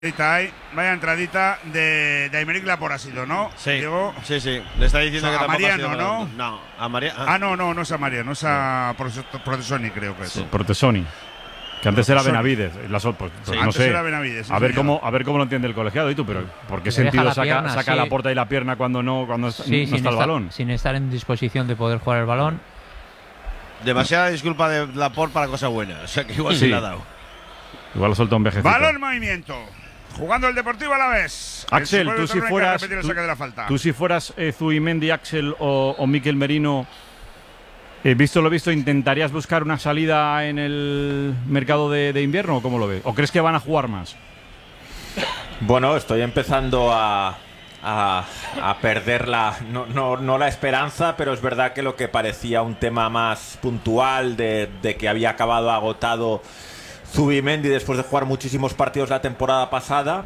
Vaya entradita de Aymeric Laporte ha sido, ¿no? Sí, Diego, sí. Le está diciendo que a tampoco Mariano, ha sido ¿no? No, a Mariano. No es a Mariano, es a Protesoni, creo que es. Sí. Protesoni, que antes era Benavides. Pues Sí, no antes sé. era Benavides, sí, a ver señor. cómo lo entiende el colegiado y tú, pero ¿por qué Le sentido deja la pierna, saca sí. la puerta y la pierna cuando no está el balón? Sin estar en disposición de poder jugar el balón. Demasiada disculpa de Laporte para cosa buena. O sea que igual Sí. se la ha dado. Igual lo soltó un vejecito. Balón en movimiento. Jugando el Deportivo Alavés. Axel, tú si fueras Zubimendi, Axel o Mikel Merino, visto lo visto, ¿intentarías buscar una salida en el mercado de invierno o cómo lo ves? ¿O crees que van a jugar más? Bueno, estoy empezando a perder no la esperanza, pero es verdad que lo que parecía un tema más puntual de que había acabado agotado Zubimendi después de jugar muchísimos partidos la temporada pasada,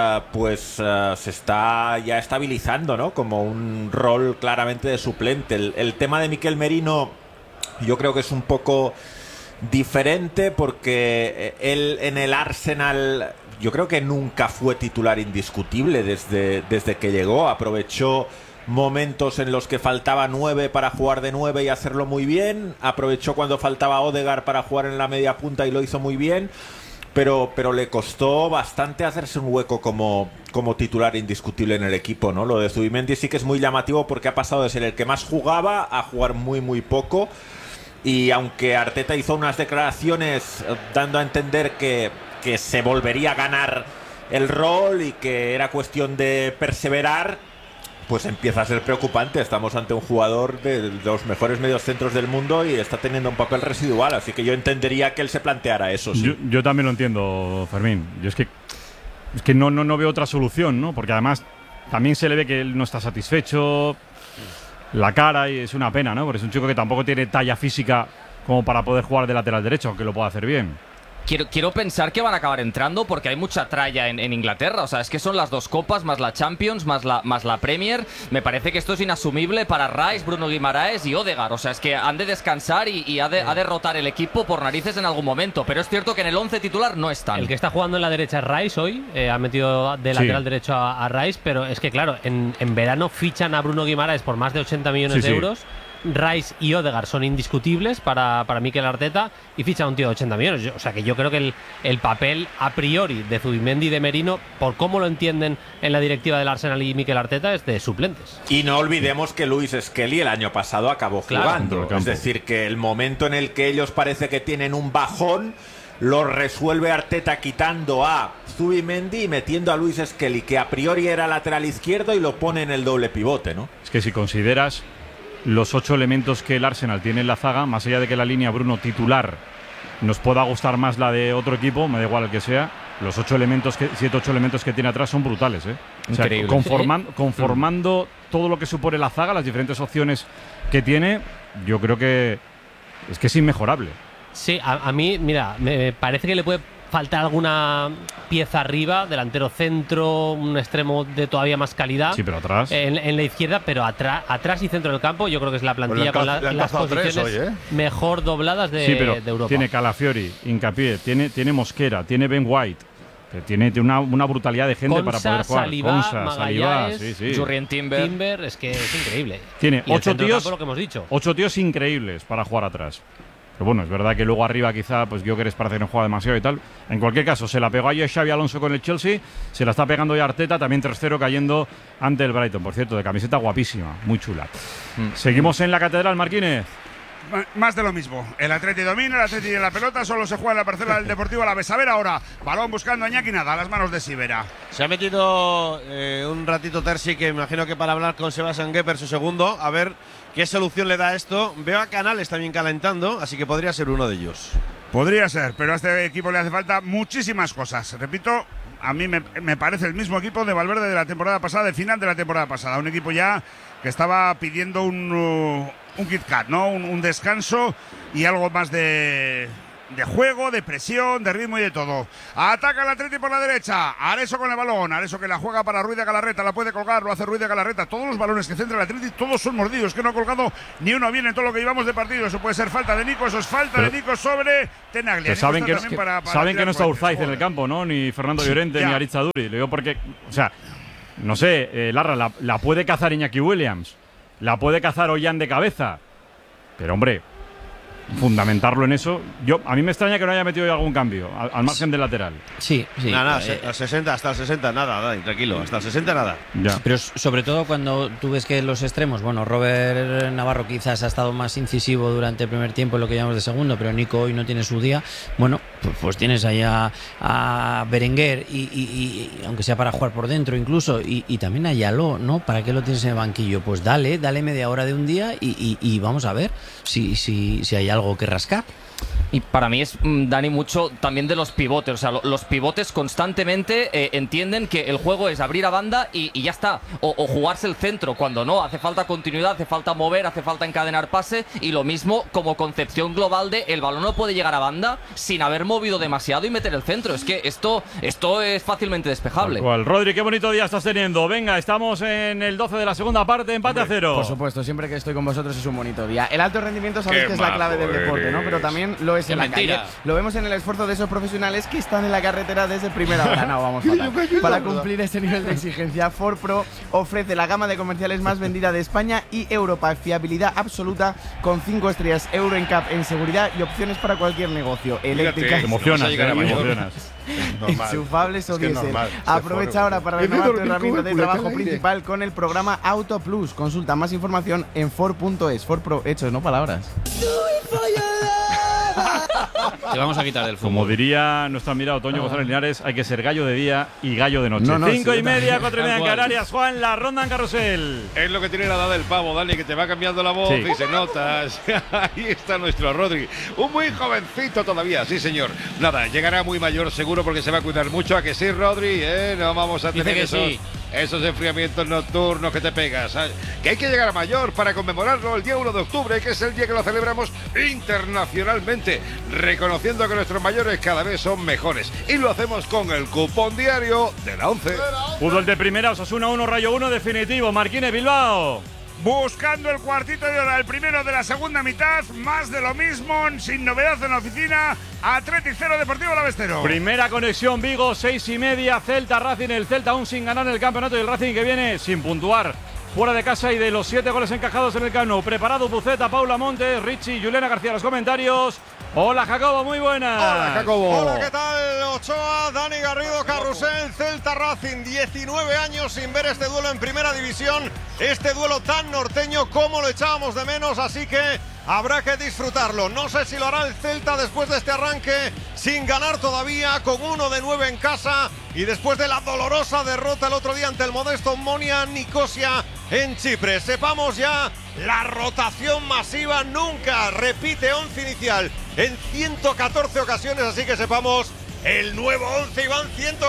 se está ya estabilizando, ¿no? Como un rol claramente de suplente. El tema de Mikel Merino yo creo que es un poco diferente porque él en el Arsenal yo creo que nunca fue titular indiscutible desde que llegó. Aprovechó momentos en los que faltaba 9 para jugar de 9 y hacerlo muy bien. Aprovechó cuando faltaba Odegaard para jugar en la media punta y lo hizo muy bien. Pero le costó bastante hacerse un hueco como titular indiscutible en el equipo, ¿no? Lo de Zubimendi sí que es muy llamativo porque ha pasado de ser el que más jugaba a jugar muy, muy poco. Y aunque Arteta hizo unas declaraciones dando a entender que se volvería a ganar el rol y que era cuestión de perseverar, pues empieza a ser preocupante. Estamos ante un jugador de los mejores mediocentros del mundo y está teniendo un papel residual, así que yo entendería que él se planteara eso. Sí. Yo también lo entiendo, Fermín. Yo es que no veo otra solución, ¿no? Porque además también se le ve que él no está satisfecho, la cara, y es una pena, ¿no? Porque es un chico que tampoco tiene talla física como para poder jugar de lateral derecho, aunque lo pueda hacer bien. Quiero pensar que van a acabar entrando porque hay mucha tralla en Inglaterra. O sea, es que son las dos copas, más la Champions, más la Premier. Me parece que esto es inasumible para Rice, Bruno Guimaraes y Odegaard. O sea, es que han de descansar y ha de rotar el equipo por narices en algún momento. Pero es cierto que en el 11 titular no están. El que está jugando en la derecha es Rice hoy. Ha metido de lateral derecho a Rice. Pero es que, claro, en verano fichan a Bruno Guimaraes por más de 80 millones de euros. Rice y Odegaard son indiscutibles para Mikel Arteta y ficha a un tío de 80 millones. O sea que yo creo que el papel a priori de Zubimendi y de Merino, por cómo lo entienden en la directiva del Arsenal y Mikel Arteta, es de suplentes. Y no olvidemos que Luis Skelly el año pasado acabó jugando. Es decir, que el momento en el que ellos parece que tienen un bajón lo resuelve Arteta quitando a Zubimendi y metiendo a Luis Skelly, que a priori era lateral izquierdo, y lo pone en el doble pivote, ¿no? Es que si consideras los 8 elementos que el Arsenal tiene en la zaga, más allá de que la línea Bruno titular nos pueda gustar más la de otro equipo, me da igual el que sea, los 7 o 8 elementos que tiene atrás son brutales, ¿eh? O sea, conformando todo lo que supone la zaga, las diferentes opciones que tiene, yo creo que es inmejorable. Sí, a mí, mira, me parece que le puede faltar alguna pieza arriba, delantero centro, un extremo de todavía más calidad. Sí, pero atrás. En la izquierda, pero atrás y centro del campo, yo creo que es la plantilla con las posiciones mejor dobladas de Europa. Tiene Calafiori, Hincapié, tiene Mosquera, tiene Ben White, que tiene una brutalidad de gente Consa, para poder jugar. Salivá, Jurrien Timber, es que es increíble. Tiene 8 tíos, lo que hemos dicho. 8 tíos increíbles para jugar atrás. Pero bueno, es verdad que luego arriba quizá pues Gyökeres parece que no juega demasiado y tal. En cualquier caso, se la pegó ayer Xabi Alonso con el Chelsea, se la está pegando ya Arteta, también 3-0 cayendo ante el Brighton, por cierto, de camiseta guapísima, muy chula. Seguimos en la Catedral, Marquínez. Más de lo mismo. El Atleti domina, el Atleti en la pelota, solo se juega en la parcela del Deportivo Alavés. A ver ahora, balón buscando a Iñaki, nada, a las manos de Sivera. Se ha metido un ratito Terzi, que imagino que para hablar con Sebastian Gepper, su segundo, a ver qué solución le da a esto. Veo a Canales también calentando, así que podría ser uno de ellos. Podría ser, pero a este equipo le hace falta muchísimas cosas. Repito, a mí me parece el mismo equipo de Valverde de la temporada pasada, de final de la temporada pasada. Un equipo ya que estaba pidiendo un Kit Kat, ¿no? Un descanso y algo más de de juego, de presión, de ritmo y de todo. Ataca el Atleti por la derecha. Areso con el balón. Areso que la juega para Ruiz de Galarreta. La puede colgar, lo hace Ruiz de Galarreta. Todos los balones que centra el Atleti, todos son mordidos. Que no ha colgado ni uno bien en todo lo que llevamos de partido. Eso puede ser falta de Nico. Eso es falta de Nico sobre Tenaglia. Saben que no está Urzaiz en el campo, ¿no? Ni Fernando Llorente, ni Aritz Aduri. Le digo porque, o sea, no sé, Larra, la puede cazar Iñaki Williams. La puede cazar Ollán de cabeza. Pero, hombre, fundamentarlo en eso. A mí me extraña que no haya metido algún cambio al margen del lateral. Sí. Nada, hasta el 60, nada, tranquilo, hasta el 60 nada. Ya. Pero sobre todo cuando tú ves que los extremos, bueno, Robert Navarro quizás ha estado más incisivo durante el primer tiempo en lo que llamamos de segundo, pero Nico hoy no tiene su día. Bueno, pues tienes ahí a Berenguer y aunque sea para jugar por dentro incluso, y también a Yaló, ¿no? ¿Para qué lo tienes en el banquillo? Pues dale media hora de un día y vamos a ver si hay algo que rascar. Y para mí es, Dani, mucho también de los pivotes. O sea, los pivotes constantemente entienden que el juego es abrir a banda y ya está. O jugarse el centro. Cuando no, hace falta continuidad, hace falta mover, hace falta encadenar pase. Y lo mismo como concepción global de el balón no puede llegar a banda sin haber movido demasiado y meter el centro. Es que esto es fácilmente despejable. Rodri, qué bonito día estás teniendo. Venga, estamos en el 12 de la segunda parte, empate a 0. Por supuesto, siempre que estoy con vosotros es un bonito día. El alto rendimiento sabéis que es la clave del deporte, ¿no? Pero también lo es en la calle. Lo vemos en el esfuerzo de esos profesionales que están en la carretera desde primera hora. No, vamos fatal. Para cumplir ese nivel de exigencia, Ford Pro ofrece la gama de comerciales más vendida de España y Europa. Fiabilidad absoluta con 5 estrellas Euro NCAP en seguridad y opciones para cualquier negocio. Eléctricas, te emocionas. enchufables o diésel. Aprovecha ahora para renovar tu herramienta de trabajo principal con el programa Auto Plus. Consulta más información en Ford.es. Ford Pro, hechos, no palabras. Te vamos a quitar del fútbol. Como diría nuestro admirado Toño González Linares, hay que ser gallo de día y gallo de noche. 5:30, 4:30 en Canarias. Juan, la ronda en carrusel. Es lo que tiene la edad del pavo, Dani, que te va cambiando la voz y se notas. Ahí está nuestro Rodri. Un muy jovencito todavía, sí señor. Nada, llegará muy mayor seguro porque se va a cuidar mucho. ¿A que sí, Rodri? No vamos a tener esos enfriamientos nocturnos que te pegas. Que hay que llegar a mayor para conmemorarlo el día 1 de octubre, que es el día que lo celebramos internacionalmente, reconociendo que nuestros mayores cada vez son mejores. Y lo hacemos con el cupón diario de la 11. Fútbol de primera, Osasuna 1, Rayo 1, definitivo. Marquines, Bilbao. Buscando el cuartito de hora, el primero de la segunda mitad, más de lo mismo, sin novedad en la oficina. Atleti 0, Deportivo Alavés 0. Primera conexión Vigo, 6:30, Celta Racing, el Celta aún sin ganar en el campeonato y el Racing que viene sin puntuar fuera de casa y de los 7 goles encajados en el Camp Nou. Preparado Buceta, Paula Montes, Richie, Juliana García, los comentarios. Hola Jacobo, muy buenas. Hola Jacobo. Hola, ¿qué tal? Ochoa, Dani Garrido, Carrusel, Celta Racing, 19 años sin ver este duelo en primera división, este duelo tan norteño como lo echábamos de menos, así que habrá que disfrutarlo. No sé si lo hará el Celta después de este arranque sin ganar todavía, con 1 de 9 en casa y después de la dolorosa derrota el otro día ante el modesto Monia Nicosia en Chipre. Sepamos ya la rotación masiva, nunca repite 11 inicial en 114 ocasiones, así que sepamos el nuevo 11 y van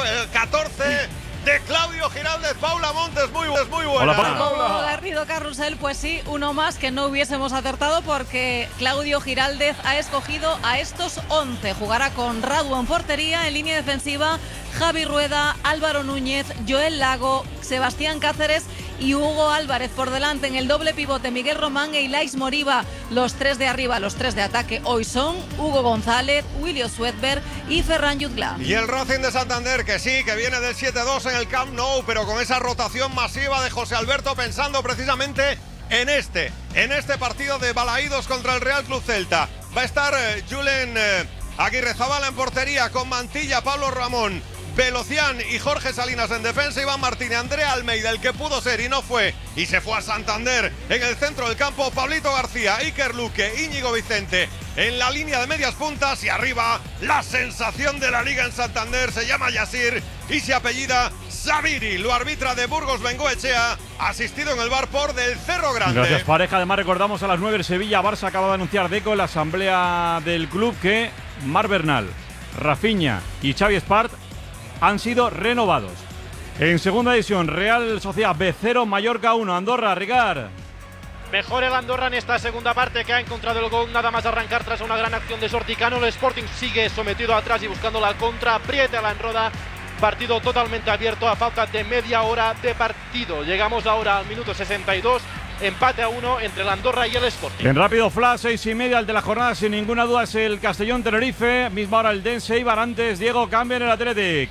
114 de Claudio Giraldez. Paula Montes, muy buena. Hola, Paula. Garrido, Carrusel, pues sí, uno más que no hubiésemos acertado porque Claudio Giraldez ha escogido a estos 11. Jugará con Radu en portería, en línea defensiva, Javi Rueda, Álvaro Núñez, Joel Lago, Sebastián Cáceres y Hugo Álvarez por delante. En el doble pivote, Miguel Román e Ilais Moriba. Los 3 de arriba, los 3 de ataque hoy son Hugo González, William Swedberg y Ferran Jutgla. Y el Racing de Santander, que sí, que viene del 7-2 en el Camp Nou, pero con esa rotación masiva de José Alberto, pensando precisamente en este partido de Balaídos contra el Real Club Celta. Va a estar Julen Aguirrezabala en portería, con Mantilla, Pablo Ramón, Velocián y Jorge Salinas en defensa, Iván Martínez, Andrea Almeida, el que pudo ser y no fue y se fue a Santander. En el centro del campo, Pablito García, Iker Luque, Íñigo Vicente en la línea de medias puntas, y arriba la sensación de la liga en Santander, se llama Yasir y se apellida Sabiri. Lo arbitra de Burgos Bengoechea, asistido en el bar por del Cerro Grande. Gracias, pareja. Además recordamos a las 9 el Sevilla Barça acaba de anunciar Deco en la asamblea del club que Marc Bernal, Rafinha y Xavi Espart han sido renovados. En segunda división, Real Sociedad B0, Mallorca 1, Andorra, Ricard. Mejor el Andorra en esta segunda parte, que ha encontrado el gol nada más arrancar tras una gran acción de Sorticano. El Sporting sigue sometido atrás y buscando la contra. Aprieta la enroda. Partido totalmente abierto a falta de media hora de partido. Llegamos ahora al minuto 62. Empate a 1 entre el Andorra y el Sporting. En rápido flash, 6:30, el de la jornada sin ninguna duda es el Castellón-Tenerife. Misma hora el Dense, Eibar antes, Diego cambia en el Athletic.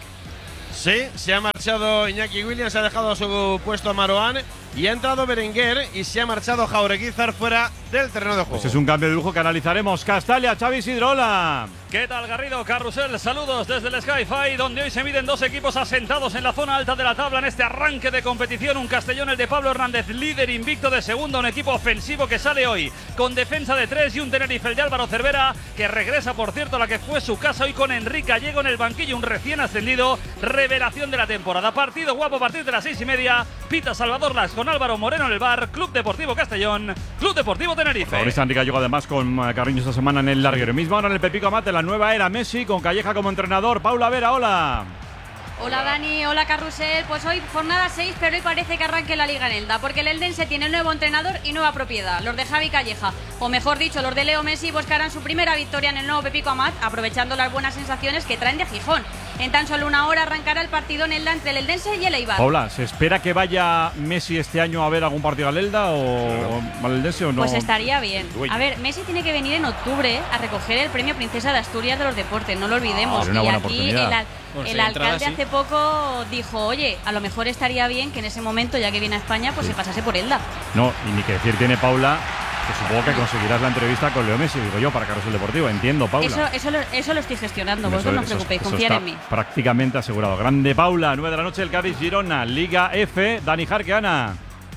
Sí, se ha marchado Iñaki Williams, ha dejado su puesto a Marouane y ha entrado Berenguer y se ha marchado Jaureguizar fuera del terreno de juego. Pues es un cambio de lujo que analizaremos. Castalia, Xavi Sidrola. ¿Qué tal, Garrido? Carrusel, saludos desde el Sky-Fi, donde hoy se miden dos equipos asentados en la zona alta de la tabla en este arranque de competición. Un Castellón, el de Pablo Hernández, líder invicto de segunda, un equipo ofensivo que sale hoy con defensa de 3, y un Tenerife, el de Álvaro Cervera, que regresa, por cierto, a la que fue su casa hoy con Enrique Gallego en el banquillo, un recién ascendido, revelación de la temporada. Partido guapo a partir de las 6:30, pita Salvador Las con Álvaro Moreno en el bar. Club Deportivo Castellón, Club Deportivo Tenerife. Favorista Enrique Gallego además con Carriño esta semana en el larguero. Mismo ahora en el Pepico Amate, la nueva era Messi con Calleja como entrenador. Paula Vera, hola. Hola Dani, hola Carrusel. Pues hoy jornada 6, pero hoy parece que arranque la Liga en Elda, porque el Eldense tiene nuevo entrenador y nueva propiedad, los de Javi Calleja, o mejor dicho, los de Leo Messi buscarán su primera victoria en el nuevo Pepico Amat, aprovechando las buenas sensaciones que traen de Gijón. En tan solo una hora arrancará el partido en Elda entre el Eldense y el Eibar. Paula, ¿se espera que vaya Messi este año a ver algún partido al Elda o al Eldense o no? Pues estaría bien. A ver, Messi tiene que venir en octubre a recoger el premio Princesa de Asturias de los Deportes, no lo olvidemos. Una buena y aquí oportunidad. El alcalde hace poco dijo, oye, a lo mejor estaría bien que en ese momento, ya que viene a España, pues se pasase por Elda. No, y ni que decir tiene Paula, que supongo que conseguirás la entrevista con Leo Messi, digo yo, para Carrusel Deportivo. Entiendo, Paula. Eso lo estoy gestionando, vosotros no os preocupéis, confiad en mí. Prácticamente asegurado. Grande Paula, 9 de la noche, el Cádiz Girona, Liga F, Dani Jarque, Ana.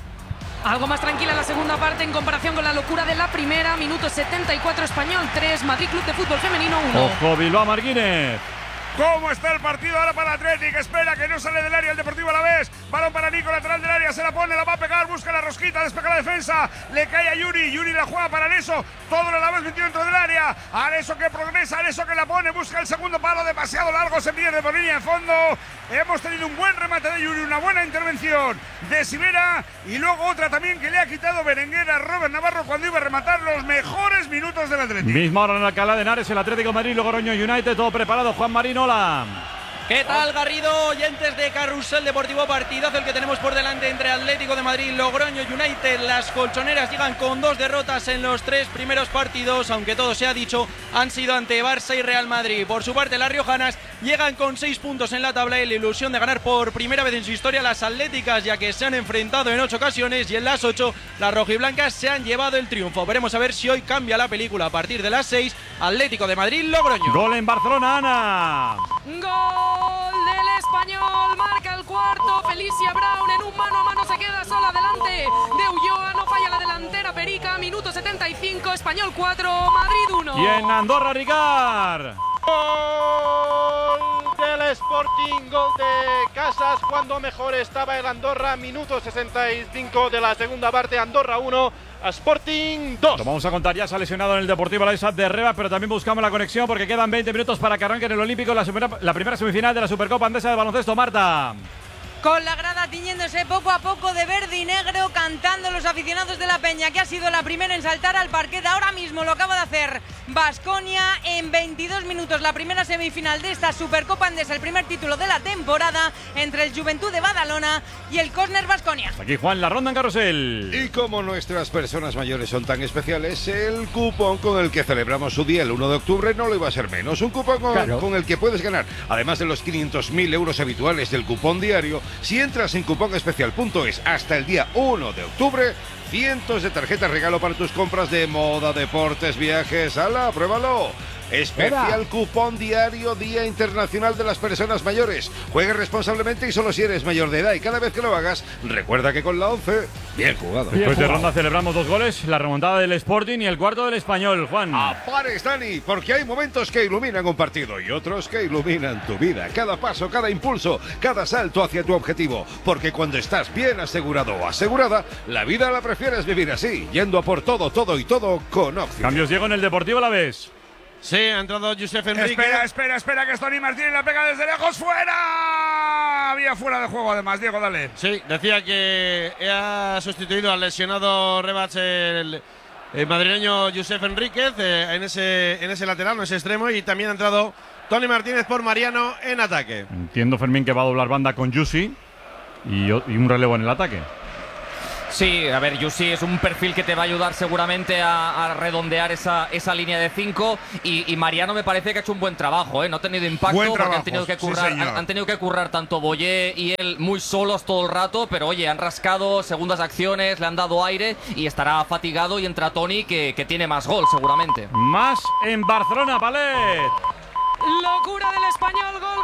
Algo más tranquila la segunda parte en comparación con la locura de la primera. Minuto 74, Español 3, Madrid Club de Fútbol Femenino 1. Ojo, Bilbao Martínez. ¿Cómo está el partido ahora para Atlético? Espera que no sale del área el Deportivo Alavés. Balón para Nico, lateral del área, se la pone, la va a pegar, busca la rosquita, despeja la defensa, le cae a Yuri, Yuri la juega para Areso, todo el Alavés metido dentro del área, Areso que progresa, Areso que la pone, busca el segundo palo, demasiado largo, se pierde por línea de fondo. Hemos tenido un buen remate de Yuri, una buena intervención de Sivera y luego otra también que le ha quitado Berenguer a Robert Navarro cuando iba a rematar los mejores minutos del Atlético. Misma hora en Alcalá de Henares, el Atlético de Madrid, Logroño United, todo preparado. Juan Marín, hola. ¿Qué tal, Garrido? Oyentes de Carrusel Deportivo, partidazo el que tenemos por delante entre Atlético de Madrid y Logroño United. Las colchoneras llegan con 2 derrotas en los 3 primeros partidos, aunque todo se ha dicho, han sido ante Barça y Real Madrid. Por su parte, las riojanas llegan con 6 puntos en la tabla y la ilusión de ganar por primera vez en su historia las atléticas, ya que se han enfrentado en 8 ocasiones y en las 8 las rojiblancas se han llevado el triunfo. Veremos a ver si hoy cambia la película a partir de las 6. Atlético de Madrid, Logroño. Gol en Barcelona, Ana. Gol del Español, marca el cuarto, Felicia Brown en un mano a mano se queda sola delante de Ulloa, no falla la delantera Perica, minuto 75, Español 4, Madrid 1. Y en Andorra, Ricard. Gol del Sporting, gol de Casas, cuando mejor estaba el Andorra, minuto 65 de la segunda parte, Andorra 1, Sporting 2. Lo vamos a contar, ya se ha lesionado en el Deportivo Alavés de Reba, pero también buscamos la conexión porque quedan 20 minutos para que arranque en el Olímpico la primera semifinal de la Supercopa Andesa de baloncesto. Marta. Con la grada tiñéndose poco a poco de verde y negro, cantando los aficionados de la Peña, que ha sido la primera en saltar al parquet. Ahora mismo lo acaba de hacer Baskonia en 22 minutos, la primera semifinal de esta Supercopa Andesa, el primer título de la temporada entre el Juventud de Badalona y el Cosner Baskonia. Aquí Juan, la ronda en Carrusel. Y como nuestras personas mayores son tan especiales, el cupón con el que celebramos su día el 1 de octubre no lo iba a ser menos. Un cupón con el que puedes ganar, además de los 500.000 euros habituales del cupón diario, si entras en cuponespecial.es hasta el día 1 de octubre, cientos de tarjetas regalo para tus compras de moda, deportes, viajes. ¡Hala, pruébalo! Especial cupón diario Día Internacional de las Personas Mayores. Juegue responsablemente y solo si eres mayor de edad. Y cada vez que lo hagas, recuerda que con la 11, bien jugado. Después de ronda celebramos 2 goles, la remontada del Sporting y el cuarto del Español, Juan. Pares, Dani, porque hay momentos que iluminan un partido y otros que iluminan tu vida. Cada paso, cada impulso, cada salto hacia tu objetivo. Porque cuando estás bien asegurado o asegurada, la vida la prefieres vivir así, yendo a por todo, todo y todo con Opción. Cambios Diego en el Deportivo Alavés. Sí, ha entrado Josep Enrique. Espera, que es Tony Martínez, la pega desde lejos, ¡fuera! estaría fuera de juego además. Diego, dale. Sí, decía que ha sustituido al lesionado Rebach el madrileño Josep Enríquez en ese lateral, en ese extremo, y también ha entrado Tony Martínez por Mariano en ataque. Entiendo, Fermín, que va a doblar banda con Yusi y un relevo en el ataque. Sí, a ver, Yusi es un perfil que te va a ayudar seguramente a redondear esa línea de 5 y Mariano me parece que ha hecho un buen trabajo, ¿eh? No ha tenido impacto porque han tenido que currar, han tenido que currar tanto Boyé y él muy solos todo el rato, pero oye, han rascado segundas acciones, le han dado aire y estará fatigado, y entra Tony que tiene más gol seguramente. Más en Barcelona, Palet. Locura del Español, gol.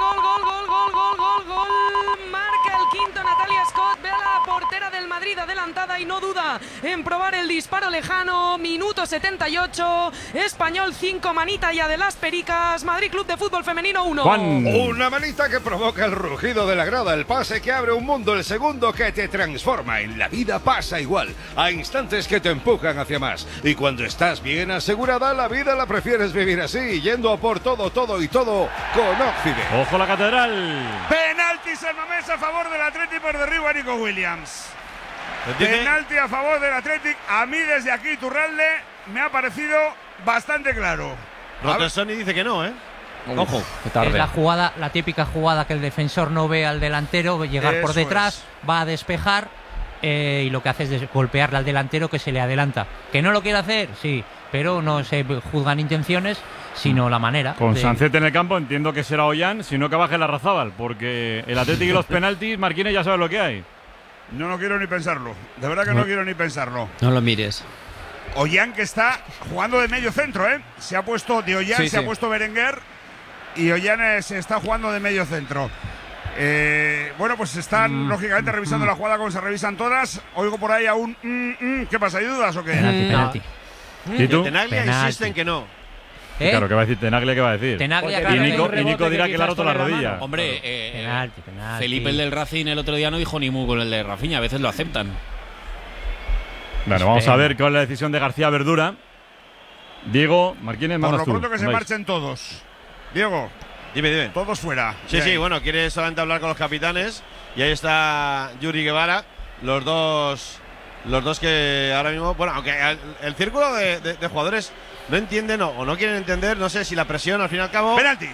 Marca el quinto Natalia Scott, ve a la portera del Madrid adelantada y no duda en probar el disparo lejano. Minuto 78, Español 5, manita ya de las Pericas, Madrid Club de Fútbol Femenino 1. Una manita que provoca el rugido de la grada, el pase que abre un mundo, el segundo que te transforma. En la vida pasa igual, hay instantes que te empujan hacia más, y cuando estás bien asegurada, la vida la prefieres vivir así, yendo a por todo con Oxide. Ojo la catedral. Penalti San Mamés a favor del Athletic por derribo a Nico Williams. Penalti a favor del Athletic. A mí desde aquí, Turralde, me ha parecido bastante claro. Rotersoni dice que no, ¿eh? Ojo, qué tarde. Es la típica jugada que el defensor no ve al delantero llegar por detrás, va a despejar y lo que hace es golpearle al delantero que se le adelanta. ¿Que no lo quiere hacer? Sí, pero no se juzgan intenciones, sino la manera. Con Sancet en el campo entiendo que será Ollán, sino que baje la Razábal, porque el Atlético y los penaltis, Marquines, ya sabes lo que hay. No lo quiero ni pensarlo, de verdad que no quiero ni pensarlo. No lo mires. Ollán, que está jugando de medio centro, ¿eh? Se ha puesto de Ollán, ha puesto Berenguer, y Ollán se está jugando de medio centro. Bueno, pues están lógicamente revisando la jugada como se revisan todas. Oigo por ahí a un ¿qué pasa? ¿Hay dudas o qué? Penalti. ¿Y tú? Tenaglia insiste en que no. Claro, ¿qué va a decir Tenaglia? ¿Qué va a decir? Y Nico dirá que le ha roto la rodilla. Hombre, penalti. Felipe, el del Racing, el otro día no dijo ni mu con el de Rafinha. A veces lo aceptan. Bueno, vamos a ver cuál es la decisión de García Verdura. Diego, Marquines, mandas tú. Por lo pronto que se marchen todos. Diego. Dime. Todos fuera. Sí, bueno, quiere solamente hablar con los capitanes. Y ahí está Yuri Guevara. Los dos que ahora mismo, bueno, aunque el círculo de jugadores no entienden o no quieren entender, no sé si la presión al fin y al cabo. Penalti.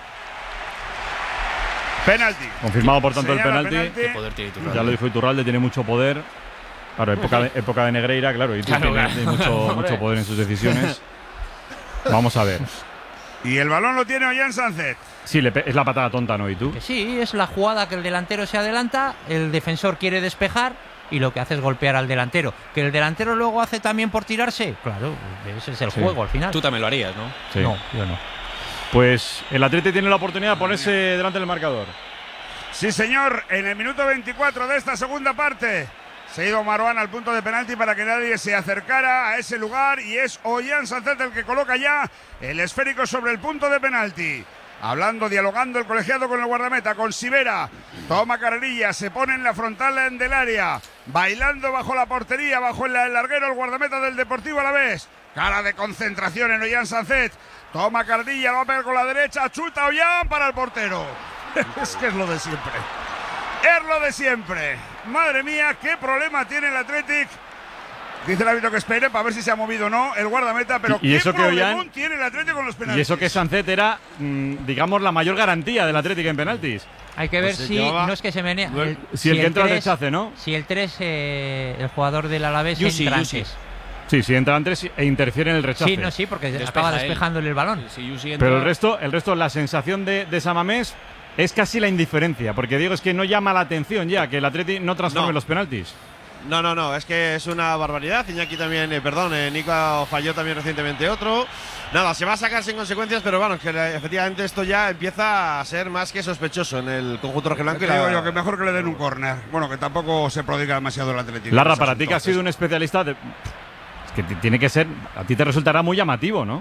Confirmado por tanto el penalti. Ya lo dijo Iturralde, tiene mucho poder. Claro, época de Negreira, claro, y tiene mucho poder en sus decisiones. Vamos a ver. Y el balón lo tiene Ollán Sánchez. Sí, es la patada tonta, ¿no? ¿Y tú? Que sí, es la jugada que el delantero se adelanta, el defensor quiere despejar y lo que hace es golpear al delantero. ¿Que el delantero luego hace también por tirarse? Claro, ese es el juego al final. Tú también lo harías, ¿no? Sí. No, yo no. Pues el Atleti tiene la oportunidad de ponerse delante del marcador. Sí, señor, en el minuto 24 de esta segunda parte. Se ha ido Marouane al punto de penalti para que nadie se acercara a ese lugar, y es Ollán Sánchez el que coloca ya el esférico sobre el punto de penalti. Dialogando el colegiado con el guardameta, con Sivera. Toma carrerilla, se pone en la frontal del área. Bailando bajo la portería, bajo el larguero, el guardameta del Deportivo Alavés. Cara de concentración en Ollán Sánchez. Toma carrerilla, lo va a pegar con la derecha. Chuta Ollán para el portero. Es que es lo de siempre. Es lo de siempre. Madre mía, qué problema tiene el Athletic. Dice el árbitro que espere para ver si se ha movido o no el guardameta, pero y eso qué problemón tiene el Athletic con los penaltis. Y eso que Sancet era, digamos, la mayor garantía del Athletic en penaltis. Hay que ver si no es que se menea. Si el que entra al rechace, ¿no? Si el 3, el jugador del Alavés entra antes. Sí, si entra antes e interfiere en el rechace. Sí, porque acaba despejándole el balón. Pero el resto, la sensación de San Mamés es casi la indiferencia, porque digo, es que no llama la atención ya que el Athletic no transforme los penaltis. No, es que es una barbaridad. Iñaki también, Nico falló también recientemente otro. Nada, se va a sacar sin consecuencias, pero bueno, que efectivamente esto ya empieza a ser más que sospechoso en el conjunto rojiblanco. Digo yo que mejor que le den un córner. Bueno, que tampoco se prodiga demasiado el Atlético. Larra, para ti que has sido un especialista, es que tiene que ser, a ti te resultará muy llamativo, ¿no?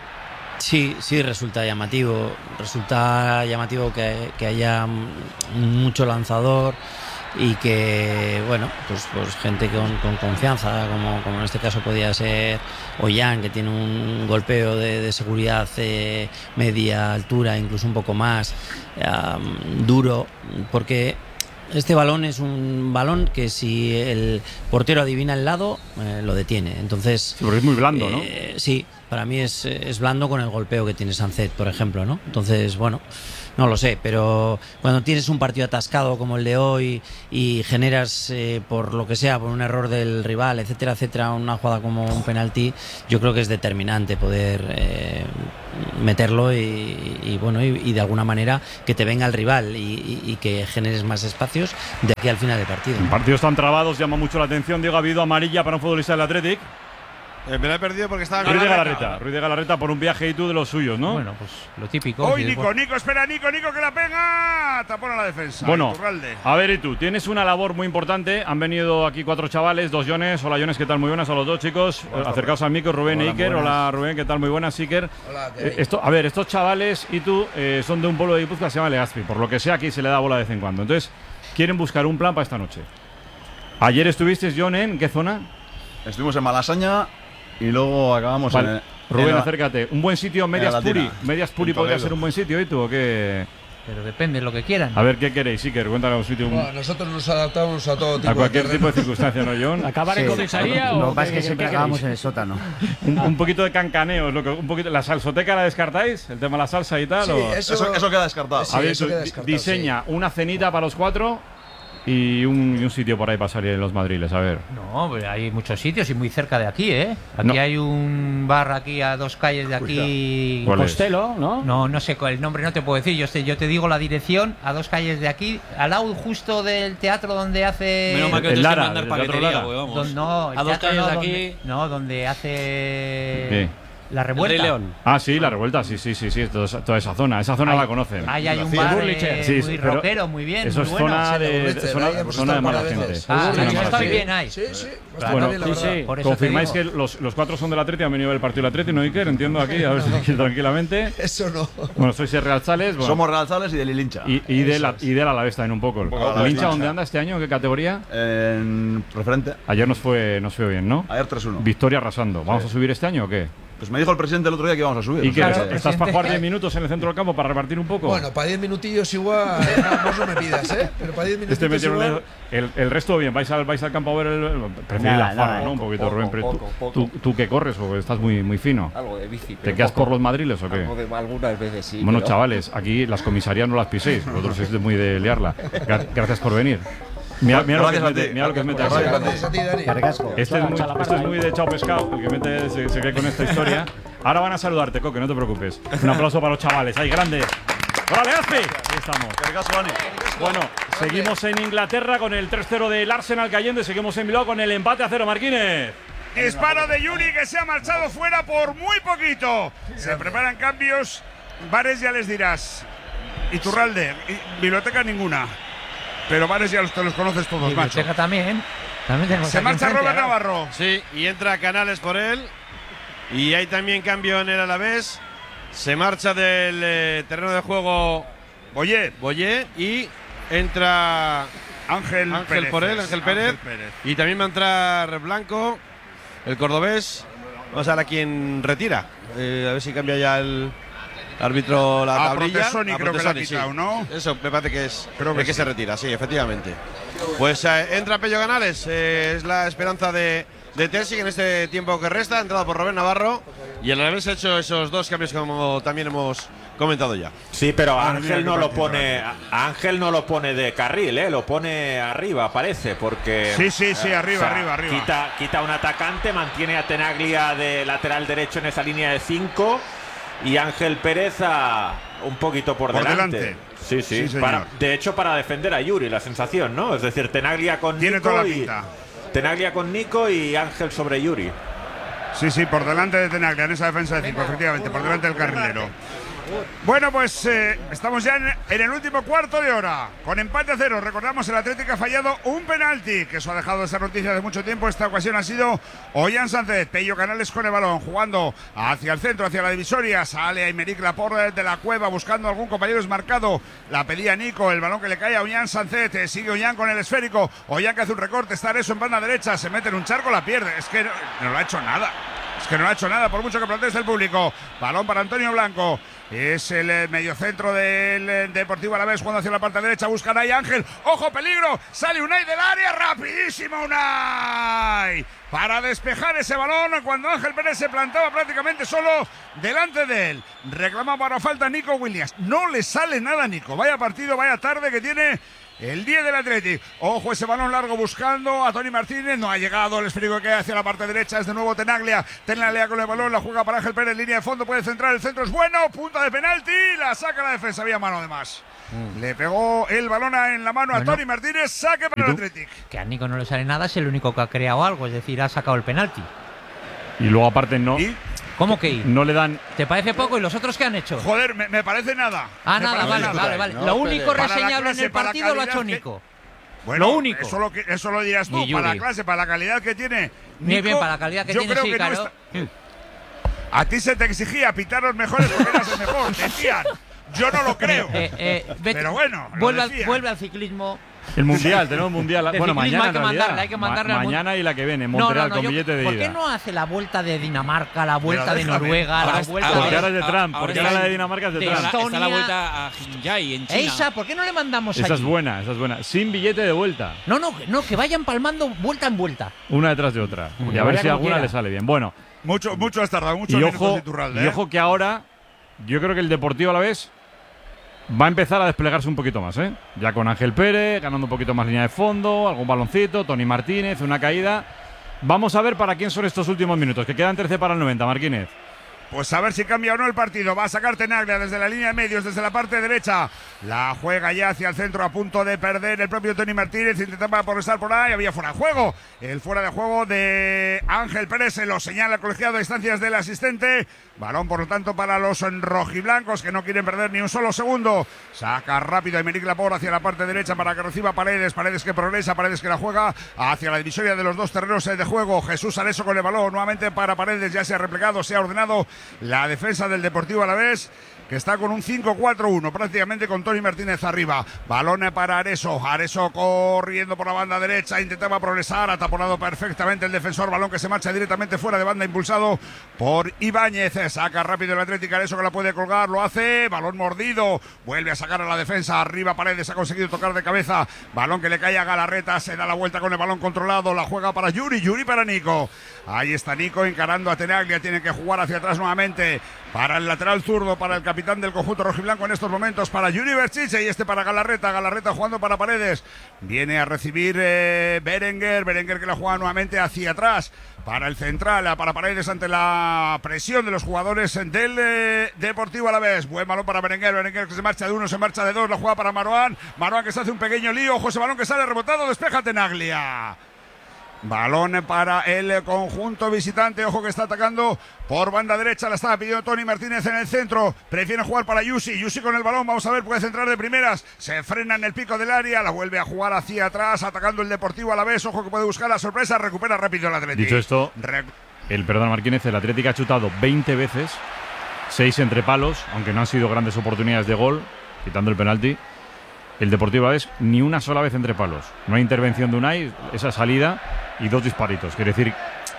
Sí, resulta llamativo. Resulta llamativo que haya mucho lanzador y que, bueno, pues gente con confianza, como en este caso podía ser Ollán, que tiene un golpeo de seguridad media altura, incluso un poco más duro, porque Este balón es un balón que si el portero adivina el lado, lo detiene. Entonces, pero es muy blando, ¿no? Sí, para mí es blando con el golpeo que tiene Sancet, por ejemplo, ¿no? Entonces, bueno, no lo sé, pero cuando tienes un partido atascado como el de hoy y generas, por lo que sea, por un error del rival, etcétera, etcétera, una jugada como un penalti, yo creo que es determinante poder meterlo y de alguna manera que te venga el rival y que generes más espacios de aquí al final del partido. Los partidos están trabados, llama mucho la atención. Diego, ha habido amarilla para un futbolista del Athletic. Me la he perdido porque estaba Ruiz de Galarreta por un viaje y tú de los suyos, ¿no? Bueno, pues lo típico. Hoy Nico, espera, Nico que la pega. Tapón a la defensa. Bueno, Iturralde. a ver, y tú, tienes una labor muy importante. Han venido aquí 4 chavales, 2 Jones. Hola, Jones, ¿qué tal? Muy buenas a los 2 chicos. Acercaos al micro, Rubén e Iker. Hola, Rubén, ¿qué tal? Muy buenas, Iker. Hola, estos chavales y tú son de un pueblo de Guipúzcoa que se llama Legazpi. Por lo que sea, aquí se le da bola de vez en cuando. Entonces, quieren buscar un plan para esta noche. Ayer estuviste, John, ¿en qué zona? Estuvimos en Malasaña y luego acabamos en Rubén, acércate. Un buen sitio, Medias Puri podría ser un buen sitio, ¿y tú o qué? Pero depende de lo que quieran. A ver, ¿qué queréis, Iker? Cuéntanos un sitio. Bueno, nosotros nos adaptamos a todo tipo a cualquier de tipo de circunstancia, ¿no, John? ¿Acabar en comisaría o...? Lo que pasa es que siempre acabamos en el sótano. Un poquito de cancaneo, un poquito. ¿La salsoteca la descartáis? ¿El tema de la salsa y tal? Sí, eso queda descartado. A ver, diseña una cenita para los 4 y un sitio por ahí para salir en los madriles, a ver. No, pero hay muchos sitios y muy cerca de aquí, ¿eh? Aquí hay un bar aquí a 2 calles de aquí. Costello, ¿no? No sé el nombre, no te puedo decir. Yo te digo la dirección, a 2 calles de aquí, al lado justo del teatro donde hace. Menos mal que el Lara, Lara, paquetería, vamos. No, a 2 calles de aquí. Donde hace. ¿Qué? La Revuelta. León. Ah, sí, la Revuelta, sí, toda esa zona. Esa zona la conocen. Ahí hay un bar muy rockero, muy bien. Eso muy es bueno. zona de mala gente. Está bien ahí. Sí. Bueno, por eso confirmáis que los 4 son del Atleti, han venido del partido del Atleti, ¿no, Iker? Entiendo aquí, a ver si tranquilamente. Eso no. Bueno, sois el Real Sales. Bueno. Somos Real Sales y del Ilincha. Y del Alavés también un poco. ¿El Ilincha dónde anda este año? ¿En qué categoría? En preferente. Ayer nos fue bien, ¿no? Ayer 3-1. Victoria arrasando. ¿Vamos a subir este año o qué? Pues me dijo el presidente el otro día que íbamos a subir. ¿Y qué? ¿Estás para jugar 10 minutos en el centro del campo para repartir un poco? Bueno, para 10 minutillos igual, no me pidas, ¿eh? Pero para 10 minutillos igual... El resto bien, vais al campo a ver preferís la farra, ¿no? Un poquito, Rubén. ¿Tú qué corres o estás muy fino? Algo de bici. ¿Te quedas por los madriles o qué? Algunas veces sí. Bueno, chavales, aquí las comisarías no las piséis. Vosotros sois muy de liarla. Gracias por venir. Mira lo que mete aquí. Gracias a ti, Dani. Este es muy de chao pescado, el que mete se cree con esta historia. Ahora van a saludarte, Coque, no te preocupes. Un aplauso para los chavales, ahí grande. ¡Hola, Legazpi! Ahí estamos. Bueno, seguimos en Inglaterra con el 3-0 del Arsenal cayendo y seguimos en Bilbao con el empate a 0, Marquínez. Disparo de Yuri que se ha marchado fuera por muy poquito. Se preparan cambios. Bares ya les dirás. Iturralde, biblioteca ninguna. Pero Bares ya te los conoces todos, macho. Biblioteca también. Se marcha Robert Navarro. Sí, y entra Canales por él. Y hay también cambio en el Alavés. Se marcha del terreno de juego Boyé y entra Ángel Pérez. Y también va a entrar Blanco, el cordobés. Vamos a ver a quién retira. A ver si cambia ya el árbitro la tablilla. Protesoni creo que la ha quitado, ¿no? Eso me parece que es creo que se retira, sí, efectivamente. Pues entra Pello Canales, es la esperanza de Terzi en este tiempo que resta, entrada por Robert Navarro, y el Alavés ha hecho esos 2 cambios como también hemos comentado ya. Sí, pero Ángel no lo pone de carril, lo pone arriba, parece, porque sí, arriba. Quita un atacante, mantiene a Tenaglia de lateral derecho en esa línea de 5 y Ángel Pérez un poquito por delante. Sí, de hecho para defender a Yuri, la sensación, ¿no? Es decir, Tenaglia con Tiene Nico toda la pinta. Tenaglia con Nico y Ángel sobre Yuri. Sí, por delante de Tenaglia en esa defensa de 5, efectivamente, por delante del carrilero. Bueno, pues estamos ya en el último cuarto de hora, con empate a 0. Recordamos, el Atlético ha fallado un penalti, que eso ha dejado esa noticia de mucho tiempo. Esta ocasión ha sido Ollán Sánchez. Pello Canales con el balón, jugando hacia el centro, hacia la divisoria. Sale Aymeric Laporte de la cueva, buscando algún compañero desmarcado. La pedía Nico, el balón que le cae a Ollán Sánchez. Sigue Ollán con el esférico. Ollán que hace un recorte, está Areso en banda derecha. Se mete en un charco, la pierde. Es que no lo ha hecho nada. Por mucho que proteste el público. Balón para Antonio Blanco. Es el mediocentro del Deportivo Alavés jugando hacia la parte derecha. Buscan ahí Ángel. ¡Ojo, peligro! Sale Unai del área. ¡Rapidísimo Unai! Para despejar ese balón cuando Ángel Pérez se plantaba prácticamente solo delante de él. Reclama para falta Nico Williams. No le sale nada a Nico. Vaya partido, vaya tarde que tiene el 10 del Athletic. Ojo ese balón largo buscando a Toni Martínez. No ha llegado el esférico que hay hacia la parte derecha. Es de nuevo Tenaglia. Tenaglia con el balón. La juega para Ángel Pérez. Línea de fondo. Puede centrar. El centro es bueno. Punta de penalti. La saca la defensa. Había mano de más. Le pegó el balón en la mano a Toni Martínez. Saque para el Athletic. Que a Nico no le sale nada. Es el único que ha creado algo. Es decir, ha sacado el penalti. Y luego aparte no. ¿Cómo que no le dan? ¿Te parece poco? ¿Y los otros qué han hecho? Joder, me parece nada. Ah, nada, vale. No, lo único reseñable en el partido lo ha hecho Nico. Bueno, lo único. Eso lo dirás tú. Para la clase, para la calidad que tiene Nico. Bien, para la calidad que tiene, sí, claro. A ti se te exigía pitar los mejores porque eras el mejor. Decían. Yo no lo creo. Pero bueno. Vuelve al ciclismo. El mundial, tenemos mundial. Bueno, mañana hay que mandarle mañana y la que viene, Montreal con billete de ida. ¿Por qué no hace la vuelta de Dinamarca, la vuelta de Noruega, la vuelta porque ahora es de Trump, porque ahora la de Dinamarca es de Trump. Está la vuelta a Jinjai en China. Esa, ¿por qué no le mandamos allí? Esa es buena. Sin billete de vuelta. No, que vayan palmando vuelta en vuelta. Una detrás de otra. Y a ver si alguna le sale bien. Bueno. Mucho has tardado, mucho y ojo que ahora, yo creo que el Deportivo Alavés va a empezar a desplegarse un poquito más, ¿eh? Ya con Ángel Pérez, ganando un poquito más línea de fondo, algún baloncito, Toni Martínez, una caída. Vamos a ver para quién son estos últimos minutos, que quedan 13 para el 90, Martínez. Pues a ver si cambia o no el partido. Va a sacar Tenaglia desde la línea de medios, desde la parte derecha. La juega ya hacia el centro, a punto de perder el propio Toni Martínez. Intentaba progresar por ahí, había fuera de juego. El fuera de juego de Ángel Pérez se lo señala el colegiado a distancias del asistente. Balón, por lo tanto, para los rojiblancos que no quieren perder ni un solo segundo. Saca rápido Aymeric Laporte hacia la parte derecha para que reciba Paredes. Paredes que progresa, Paredes que la juega hacia la divisoria de los dos terrenos de juego. Jesús Areso con el balón nuevamente para Paredes. Ya se ha replegado, se ha ordenado la defensa del Deportivo Alavés, que está con un 5-4-1, prácticamente con Toni Martínez arriba. Balón para Areso. Areso corriendo por la banda derecha, intentaba progresar, ha taponado perfectamente el defensor. Balón que se marcha directamente fuera de banda, impulsado por Ibáñez. Saca rápido el Atlético, Areso que la puede colgar, lo hace. Balón mordido, vuelve a sacar a la defensa. Arriba Paredes, ha conseguido tocar de cabeza. Balón que le cae a Galarreta, se da la vuelta con el balón controlado. La juega para Yuri para Nico. Ahí está Nico encarando a Tenaglia, tiene que jugar hacia atrás nuevamente para el lateral zurdo, para el capitán del conjunto rojiblanco en estos momentos, para Yuri Berchiche, y este para Galarreta jugando para Paredes. Viene a recibir Berenguer que la juega nuevamente hacia atrás para el central, para Paredes ante la presión de los jugadores del Deportivo Alavés. Buen balón para Berenguer que se marcha de uno, se marcha de dos, la juega para Marouane que se hace un pequeño lío. Ojo ese balón que sale rebotado, despeja Tenaglia. Balón para el conjunto visitante. Ojo que está atacando por banda derecha. La estaba pidiendo Toni Martínez en el centro. Prefiere jugar para Yusi con el balón. Vamos a ver, puede centrar de primeras. Se frena en el pico del área. La vuelve a jugar hacia atrás, atacando el Deportivo Alavés. Ojo que puede buscar la sorpresa. Recupera rápido el Atlético. Dicho esto, el Martínez, el Atlético ha chutado 20 veces, 6 entre palos, aunque no han sido grandes oportunidades de gol, quitando el penalti. El Deportivo Alavés ni una sola vez entre palos. No hay intervención de Unai, esa salida y 2 disparitos. Quiere decir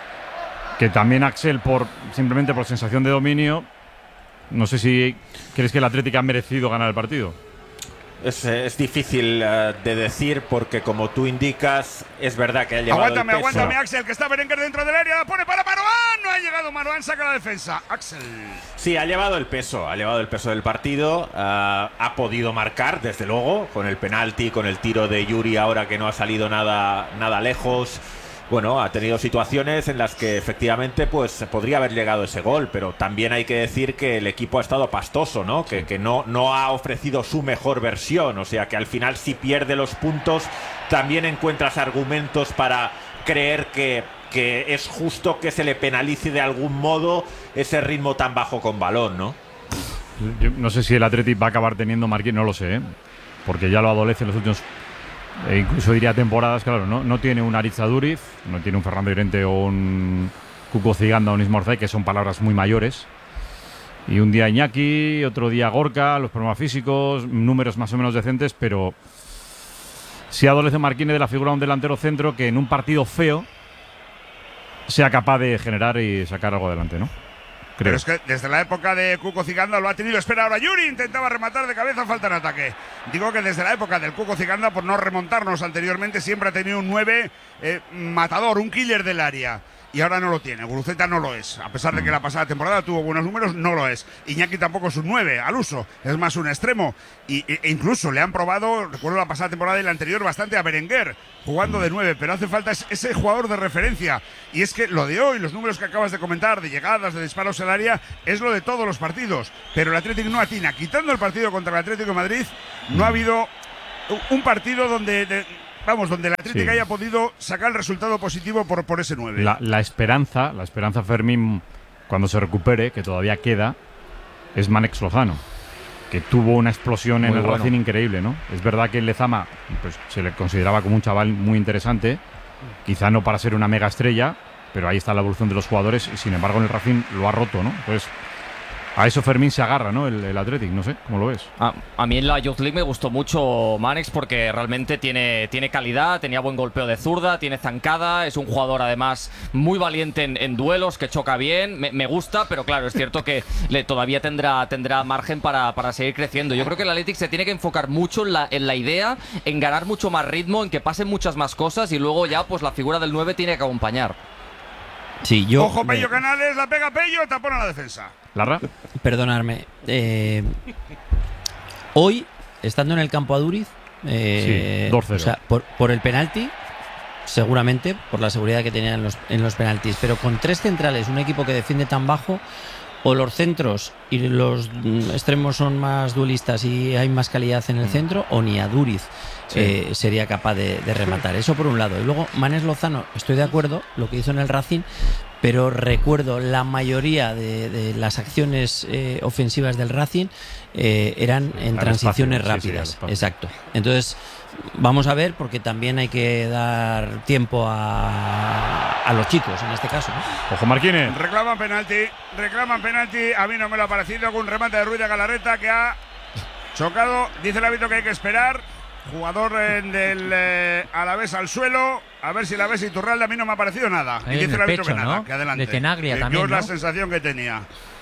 que también Axel, simplemente por sensación de dominio, no sé si crees que el Atlético ha merecido ganar el partido. Es difícil de decir porque, como tú indicas, es verdad que ha llevado el peso. Aguántame, Axel, que está Berenguer dentro del área, la pone para Marouane, no ha llegado Marouane, saca la defensa. Axel. Sí, ha llevado el peso del partido, ha podido marcar, desde luego, con el penalti, con el tiro de Yuri ahora que no ha salido nada lejos. Bueno, ha tenido situaciones en las que efectivamente pues podría haber llegado ese gol, pero también hay que decir que el equipo ha estado pastoso, ¿no? Que no ha ofrecido su mejor versión, o sea que al final, si pierde los puntos, también encuentras argumentos para creer que es justo que se le penalice de algún modo ese ritmo tan bajo con balón, ¿no? Yo no sé si el Athletic va a acabar teniendo Marquín, no lo sé, ¿eh? Porque ya lo adolece en los últimos, incluso diría temporadas, claro, no tiene un Aritz Aduriz, no tiene un Fernando Llorente o un Cuco Ciganda o un Ismael Orzay, que son palabras muy mayores. Y un día Iñaki, otro día Gorka, los problemas físicos, números más o menos decentes, pero sí adolece Marquín de la figura de un delantero centro que en un partido feo sea capaz de generar y sacar algo adelante, ¿no? Pero es que desde la época de Cuco Ciganda lo ha tenido. Espera ahora, Yuri intentaba rematar de cabeza, falta en ataque. Digo que desde la época del Cuco Ciganda, por no remontarnos anteriormente, siempre ha tenido un 9 matador, un killer del área. Y ahora no lo tiene, Guruceta no lo es. A pesar de que la pasada temporada tuvo buenos números, no lo es. Iñaki tampoco es un 9 al uso, es más un extremo. E incluso le han probado, recuerdo la pasada temporada y la anterior, bastante a Berenguer, jugando de 9, pero hace falta ese jugador de referencia. Y es que lo de hoy, los números que acabas de comentar, de llegadas, de disparos al área, es lo de todos los partidos. Pero el Atlético no atina. Quitando el partido contra el Atlético de Madrid, no ha habido un partido donde el Atlético haya podido sacar el resultado positivo por ese 9. La esperanza Fermín, cuando se recupere, que todavía queda, es Mánex Lozano, que tuvo una explosión en el Racing increíble, ¿no? Es verdad que Lezama pues, se le consideraba como un chaval muy interesante, quizá no para ser una mega estrella, pero ahí está la evolución de los jugadores y sin embargo en el Racing lo ha roto, ¿no? Entonces, a eso Fermín se agarra, ¿no? El Athletic, no sé, ¿cómo lo ves? A mí en la Youth League me gustó mucho Mánex porque realmente tiene calidad, tenía buen golpeo de zurda, tiene zancada, es un jugador además muy valiente en duelos, que choca bien, me gusta, pero claro, es cierto que todavía tendrá margen para seguir creciendo. Yo creo que el Athletic se tiene que enfocar mucho en la idea, en ganar mucho más ritmo, en que pasen muchas más cosas y luego ya pues la figura del 9 tiene que acompañar. Sí, yo. Ojo, Pello Canales, la pega Pello, tapón a la defensa. Larra. Perdonadme. Hoy, estando en el campo Aduriz, 2-0. O sea, por el penalti, seguramente, por la seguridad que tenían en los penaltis, pero con 3 centrales, un equipo que defiende tan bajo, o los centros y los extremos son más duelistas y hay más calidad en el centro, o ni Aduriz sería capaz de rematar. Eso por un lado. Y luego, Mánex Lozano, estoy de acuerdo, lo que hizo en el Racing, pero recuerdo la mayoría de las acciones ofensivas del Racing eran en transiciones rápidas. Exacto. Entonces, vamos a ver, porque también hay que dar tiempo a los chicos en este caso, ¿no? Ojo, Marquines. Reclaman penalti. A mí no me lo ha parecido, con un remate de Ruiz de Galarreta que ha chocado. Dice el árbitro que hay que esperar. Jugador del Alavés al suelo. A ver si el Alavés y Iturralde, a mí no me ha parecido nada. Y dice el árbitro que nada, que adelante. De Tenaglia también, Yo es la sensación que tenía.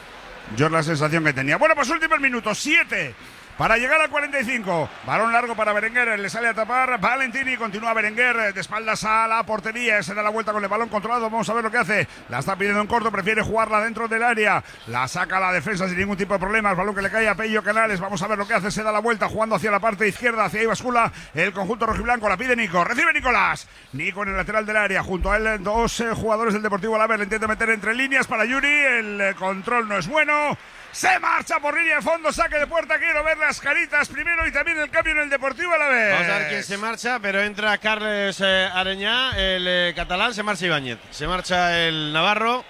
Bueno, pues últimos minutos, 7 para llegar al 45. Balón largo para Berenguer, le sale a tapar Valentini, continúa Berenguer de espaldas a la portería, se da la vuelta con el balón controlado, vamos a ver lo que hace. La está pidiendo en corto, prefiere jugarla dentro del área, la saca a la defensa sin ningún tipo de problemas, balón que le cae a Pello Canales, vamos a ver lo que hace, se da la vuelta jugando hacia la parte izquierda, hacia ahí bascula el conjunto rojiblanco, la pide Nico, recibe Nicolás, Nico en el lateral del área, junto a él 2 jugadores del Deportivo Alavés, le intenta meter entre líneas para Yuri, el control no es bueno. Se marcha por línea de fondo, saque de puerta, quiero ver las caritas primero y también el cambio en el Deportivo Alavés. Vamos a ver quién se marcha, pero entra Carles Areñá, el catalán, se marcha Ibáñez, se marcha el navarro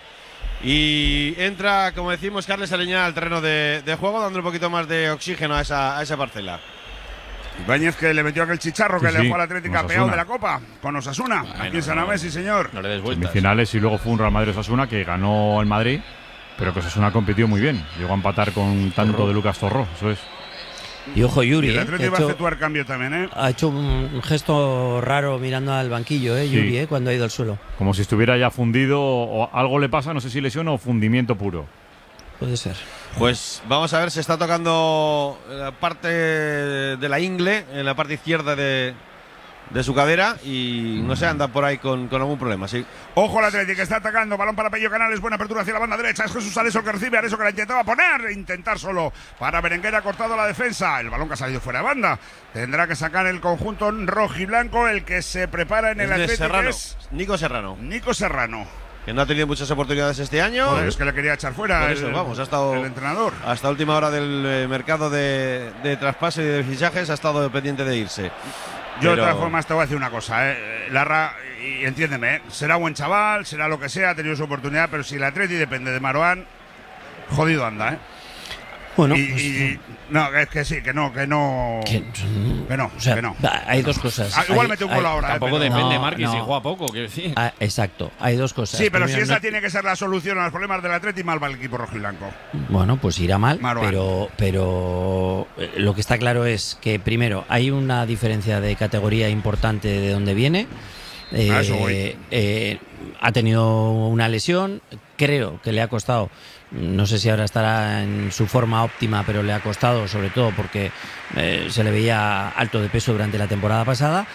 y entra, como decimos, Carles Areñá al terreno de juego, dando un poquito más de oxígeno a esa parcela. Ibáñez, que le metió aquel chicharro que le dejó al Atlético peor de la Copa con Osasuna, aquí en San Mamés, sí señor. No le des vueltas. Semifinales y luego fue un Real Madrid-Osasuna que ganó el Madrid, pero que Osasuna compitió muy bien. Llegó a empatar con tanto de Lucas Torró, eso es. Y ojo, Yuri, el Atlético va a efectuar cambio también, ha hecho un gesto raro mirando al banquillo, Yuri, cuando ha ido al suelo. Como si estuviera ya fundido, o algo le pasa, no sé si lesión o fundimiento puro. Puede ser. Pues vamos a ver, se está tocando la parte de la ingle, en la parte izquierda de su cadera y no sé, anda por ahí con algún problema, sí. Ojo al Atlético, está atacando, balón para Pello Canales, buena apertura hacia la banda derecha, es Jesús Areso el que recibe, Areso que la intentaba intentar solo para Berenguer, ha cortado la defensa, el balón que ha salido fuera de banda, tendrá que sacar el conjunto rojiblanco, el que se prepara en el Atlético es Nico Serrano, que no ha tenido muchas oportunidades este año. Joder, es que le quería echar fuera ha estado el entrenador. Hasta última hora del mercado de traspase y de fichajes ha estado pendiente de irse. Yo de todas formas te voy a decir una cosa, Larra, y entiéndeme, será buen chaval, será lo que sea, ha tenido su oportunidad, pero si el Atleti depende de Marouane, jodido anda, Bueno, no, es que sí, que no. O sea, que no. Hay dos cosas. Igual mete un gol ahora. Tampoco depende, Marquis, si juega poco, quiero decir. Exacto, hay dos cosas. Sí, pero primero, si esa tiene que ser la solución a los problemas del Atleti, mal va el equipo rojiblanco. Bueno, pues irá mal, Marouane. pero lo que está claro es que primero hay una diferencia de categoría importante de dónde viene. Ha tenido una lesión. creo que le ha costado, no sé si ahora estará en su forma óptima, pero le ha costado sobre todo porque se le veía alto de peso durante la temporada pasada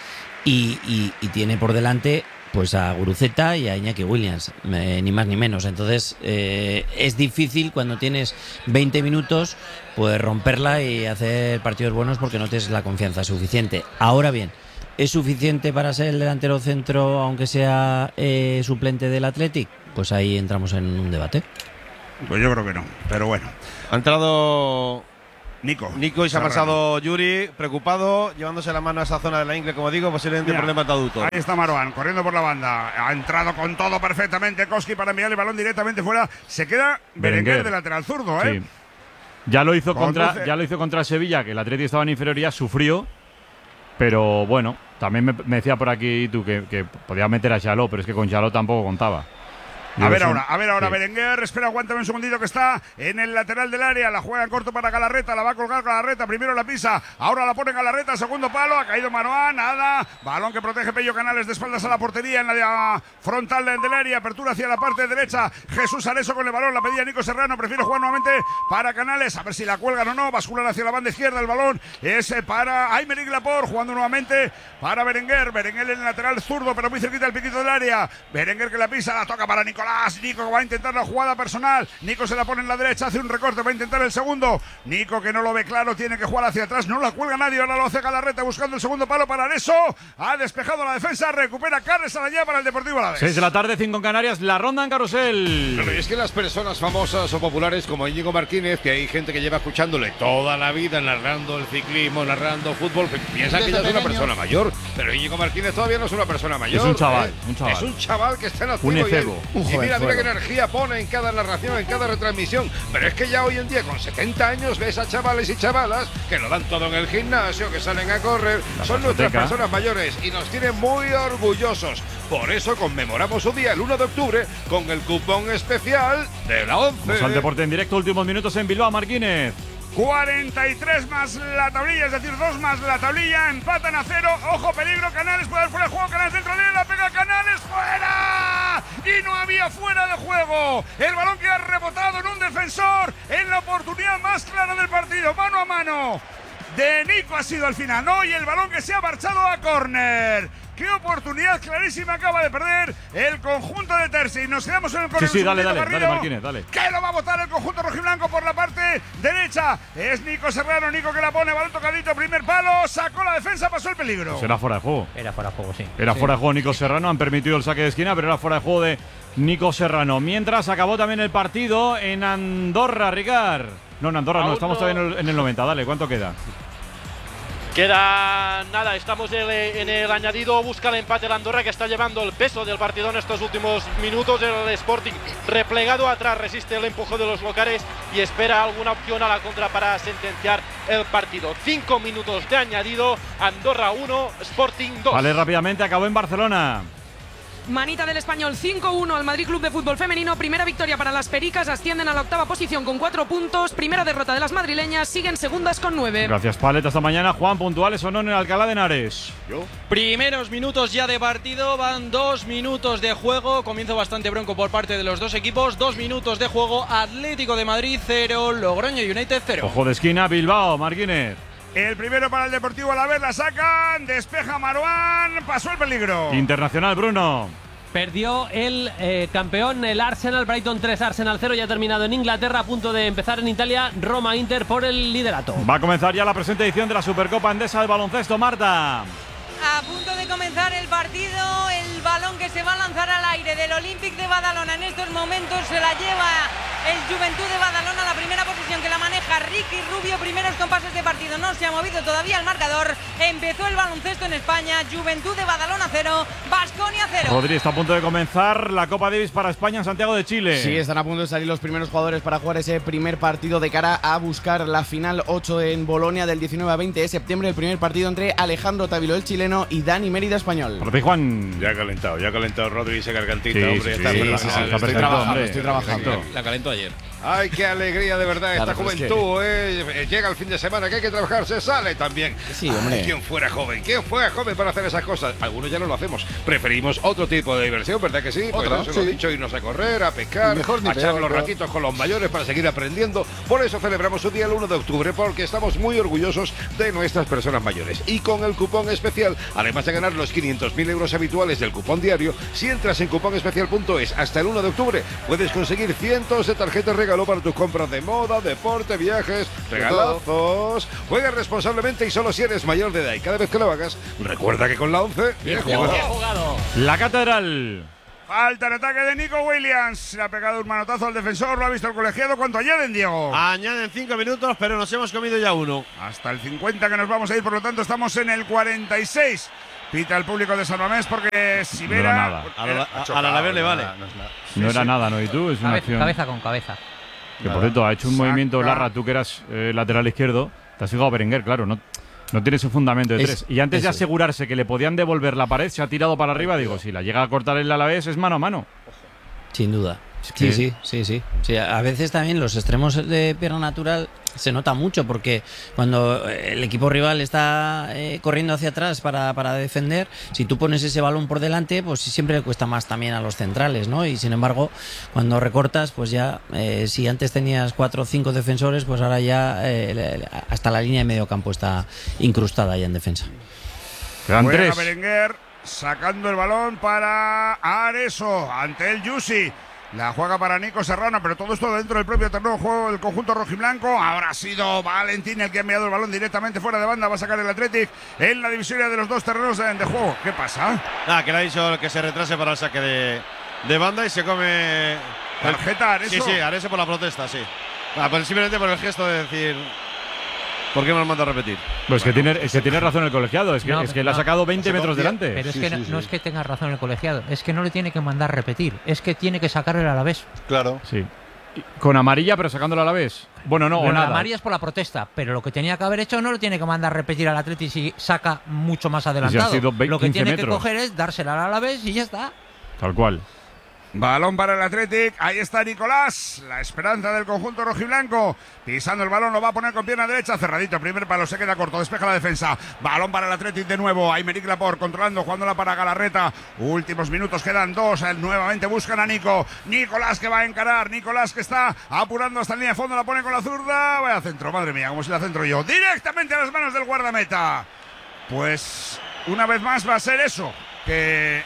y tiene por delante pues a Guruceta y a Iñaki Williams, ni más ni menos. Entonces es difícil cuando tienes 20 minutos pues romperla y hacer partidos buenos porque no tienes la confianza suficiente. Ahora bien, ¿es suficiente para ser el delantero centro aunque sea suplente del Athletic? Pues ahí entramos en un debate. Pues yo creo que no, pero bueno. Ha entrado Nico y se ha pasado Yuri, preocupado, llevándose la mano a esa zona de la ingle, como digo, posiblemente problemas de adulto. Ahí está Marwan, corriendo por la banda. Ha entrado con todo perfectamente Koski para enviar el balón directamente fuera. Se queda Berenguer de lateral zurdo, ¿eh? Sí. Ya lo hizo contra Sevilla, que el Atleti estaba en inferioridad, sufrió. Pero bueno, también me decía por aquí tú que podía meter a Chaló, pero es que con Chaló tampoco contaba. A ver ahora, sí. Berenguer, espera, aguántame un segundito que está en el lateral del área, la juega en corto para Galarreta, la va a colgar Galarreta, primero la pisa, ahora la pone Galarreta, segundo palo, ha caído Manuán, nada, balón que protege Pello Canales de espaldas a la portería en la frontal del área, apertura hacia la parte derecha, Jesús Areso con el balón, la pedía Nico Serrano, prefiere jugar nuevamente para Canales, a ver si la cuelgan o no, basculan hacia la banda izquierda, el balón es para Aymeric Laporte, jugando nuevamente para Berenguer en el lateral zurdo, pero muy cerquita del piquito del área, Berenguer que la pisa, la toca para Nicolás, Nico va a intentar la jugada personal, Nico se la pone en la derecha, hace un recorte, va a intentar el segundo, Nico que no lo ve claro, tiene que jugar hacia atrás, no la cuelga nadie, ahora lo hace Galarreta buscando el segundo palo para Areso, ha despejado la defensa, recupera Carles Aranyá para el Deportivo Alavés. 6 de la tarde, 5 en Canarias, la ronda en Carrusel. Pero es que las personas famosas o populares como Íñigo Martínez, que hay gente que lleva escuchándole toda la vida narrando el ciclismo, narrando fútbol, piensan que ya es una persona mayor, pero Íñigo Martínez todavía no es una persona mayor. Es un chaval, Es un chaval que está en activo. Un efebo. Y mira qué energía pone en cada narración, en cada retransmisión. Pero es que ya hoy en día, con 70 años, ves a chavales y chavalas que lo dan todo en el gimnasio, que salen a correr. Son nuestras personas mayores y nos tienen muy orgullosos. Por eso conmemoramos su día el 1 de octubre con el cupón especial de la 11. Vamos al deporte en directo, últimos minutos en Bilbao, Marquínez. 43 más la tablilla, es decir, 2 más la tablilla, empatan a 0, ojo, peligro, Canales puede dar fuera de juego, Canales dentro de él, la pega Canales, fuera, y no había fuera de juego, el balón que ha rebotado en un defensor, en la oportunidad más clara del partido, mano a mano, de Nico ha sido al final, ¿no? Y el balón que se ha marchado a córner. Qué oportunidad clarísima acaba de perder el conjunto de Terzi. Nos quedamos en el córner. Sí, dale, Marquínez, dale. Que lo va a botar el conjunto rojiblanco por la parte derecha. Es Nico Serrano, Nico que la pone, balón tocadito, primer palo, sacó la defensa, pasó el peligro. Pues era fuera de juego. Era fuera de juego, sí. Era fuera de juego Nico Serrano, han permitido el saque de esquina, pero era fuera de juego de Nico Serrano. Mientras acabó también el partido en Andorra, Ricard. No, en Andorra no, estamos todavía en el 90, dale, ¿cuánto queda? Queda nada, estamos en el añadido, busca el empate el Andorra, que está llevando el peso del partido en estos últimos minutos. El Sporting replegado atrás, resiste el empujón de los locales y espera alguna opción a la contra para sentenciar el partido. 5 minutos de añadido, Andorra 1, Sporting 2. Vale, rápidamente, acabó en Barcelona. Manita del Español 5-1 al Madrid Club de Fútbol Femenino. Primera victoria para las Pericas, ascienden a la 8ª posición con 4 puntos. Primera derrota de las madrileñas, siguen segundas con 9. Gracias, Palet. Hasta mañana. Juan, puntuales o no en el Alcalá de Henares. Primeros minutos ya de partido, van 2 minutos de juego. Comienzo bastante bronco por parte de los dos equipos. 2 minutos de juego, Atlético de Madrid 0, Logroño United 0. Ojo de esquina, Bilbao, Marquínez. El primero para el Deportivo Alavés, la sacan, despeja Marouane, pasó el peligro. Internacional, Bruno. Perdió el campeón, el Arsenal, Brighton 3, Arsenal 0, ya ha terminado en Inglaterra, a punto de empezar en Italia, Roma-Inter por el liderato. Va a comenzar ya la presente edición de la Supercopa Endesa de baloncesto, Marta. A punto de comenzar el partido, el balón que se va a lanzar al aire del Olympic de Badalona en estos momentos se la lleva el Juventud de Badalona, la primera posición que la maneja Ricky Rubio, primeros compases de partido, no se ha movido todavía el marcador, empezó el baloncesto en España, Juventud de Badalona 0, Baskonia 0. Rodri, está a punto de comenzar la Copa Davis para España en Santiago de Chile. Sí, están a punto de salir los primeros jugadores para jugar ese primer partido de cara a buscar la final 8 en Bolonia del 19 a 20 de septiembre, el primer partido entre Alejandro Tavilo, el chileno, y Dani Mérida, español. Rodri, Juan. Ya ha calentado Rodri esa gargantita, sí, hombre. Sí, está estoy trabajando. La calentó ayer. Ay, qué alegría de verdad esta juventud, llega el fin de semana que hay que trabajar, se sale también. Sí, hombre. ¿Quién fuera joven para hacer esas cosas? Algunos ya no lo hacemos. Preferimos otro tipo de diversión, ¿verdad que sí? Pues eso lo he dicho, irnos a correr, a pescar, a echar los ratitos con los mayores para seguir aprendiendo. Por eso celebramos su día el 1 de octubre, porque estamos muy orgullosos de nuestras personas mayores. Y con el cupón especial, además de ganar los 500.000 euros habituales del cupón diario, si entras en cuponespecial.es hasta el 1 de octubre, puedes conseguir cientos de tarjetas regalo para tus compras de moda, deporte, viajes, regalazos. Juega responsablemente y solo si eres mayor de edad. Y cada vez que lo hagas, recuerda que con la 11, bien jugado. La Catedral. Falta en ataque de Nico Williams. Le ha pegado un manotazo al defensor. Lo ha visto el colegiado. ¿Cuánto añaden, Diego? Añaden 5 minutos, pero nos hemos comido ya uno. Hasta el 50 que nos vamos a ir. Por lo tanto, estamos en el 46. Pita el público de San Mamés porque Sivera. No era nada. A la Alavés le vale. No era nada, ¿no? ¿Y tú? Es una acción. Cabeza con cabeza. Que por cierto, ha hecho un movimiento Larra. Tú que eras lateral izquierdo. Te has fijado a Berenguer, claro. No tiene su fundamento de 3. Y antes de asegurarse que le podían devolver la pared, se ha tirado para arriba. Digo, si la llega a cortar el Alavés, es mano a mano. Sin duda. Sí. A veces también los extremos de pierna natural se nota mucho porque cuando el equipo rival está corriendo hacia atrás para defender, si tú pones ese balón por delante, pues siempre le cuesta más también a los centrales, ¿no? Y sin embargo, cuando recortas, pues ya si antes tenías 4 o 5 defensores, pues ahora ya hasta la línea de medio campo está incrustada ya en defensa. Quedan 3. Berenguer sacando el balón para Areso ante el Yusi. La juega para Nico Serrano, pero todo esto dentro del propio terreno de juego del conjunto rojiblanco. Habrá sido Valentín el que ha enviado el balón directamente fuera de banda. Va a sacar el Athletic en la divisoria de los dos terrenos de juego. ¿Qué pasa? Que le ha dicho que se retrase para el saque de banda y se come... ¿Tarjeta Areso? Sí, Areso por la protesta, sí. Pues simplemente por el gesto de decir... ¿Por qué me lo mando a repetir? Pues que tiene razón el colegiado, es que le ha sacado 20 metros delante. Pero es que no es que tenga razón el colegiado, es que no le tiene que mandar repetir, es que tiene que sacar el Alavés. Claro. Sí. Con amarilla, pero sacándolo a la vez. Bueno, no, o nada. La amarilla es por la protesta, pero lo que tenía que haber hecho no lo tiene que mandar repetir al Atleti si saca mucho más adelantado. Lo que tiene que coger es dársela al Alavés y ya está. Tal cual. Balón para el Athletic, ahí está Nicolás, la esperanza del conjunto rojiblanco, pisando el balón, lo va a poner con pierna derecha, cerradito, primer palo, se queda corto, despeja la defensa, balón para el Athletic de nuevo, Aymeric Laporte controlando, jugándola para Galarreta, últimos minutos, quedan 2, nuevamente buscan a Nicolás que va a encarar, Nicolás que está apurando hasta la línea de fondo, la pone con la zurda, vaya centro, madre mía, como si la centro yo, directamente a las manos del guardameta. Pues una vez más va a ser eso, que...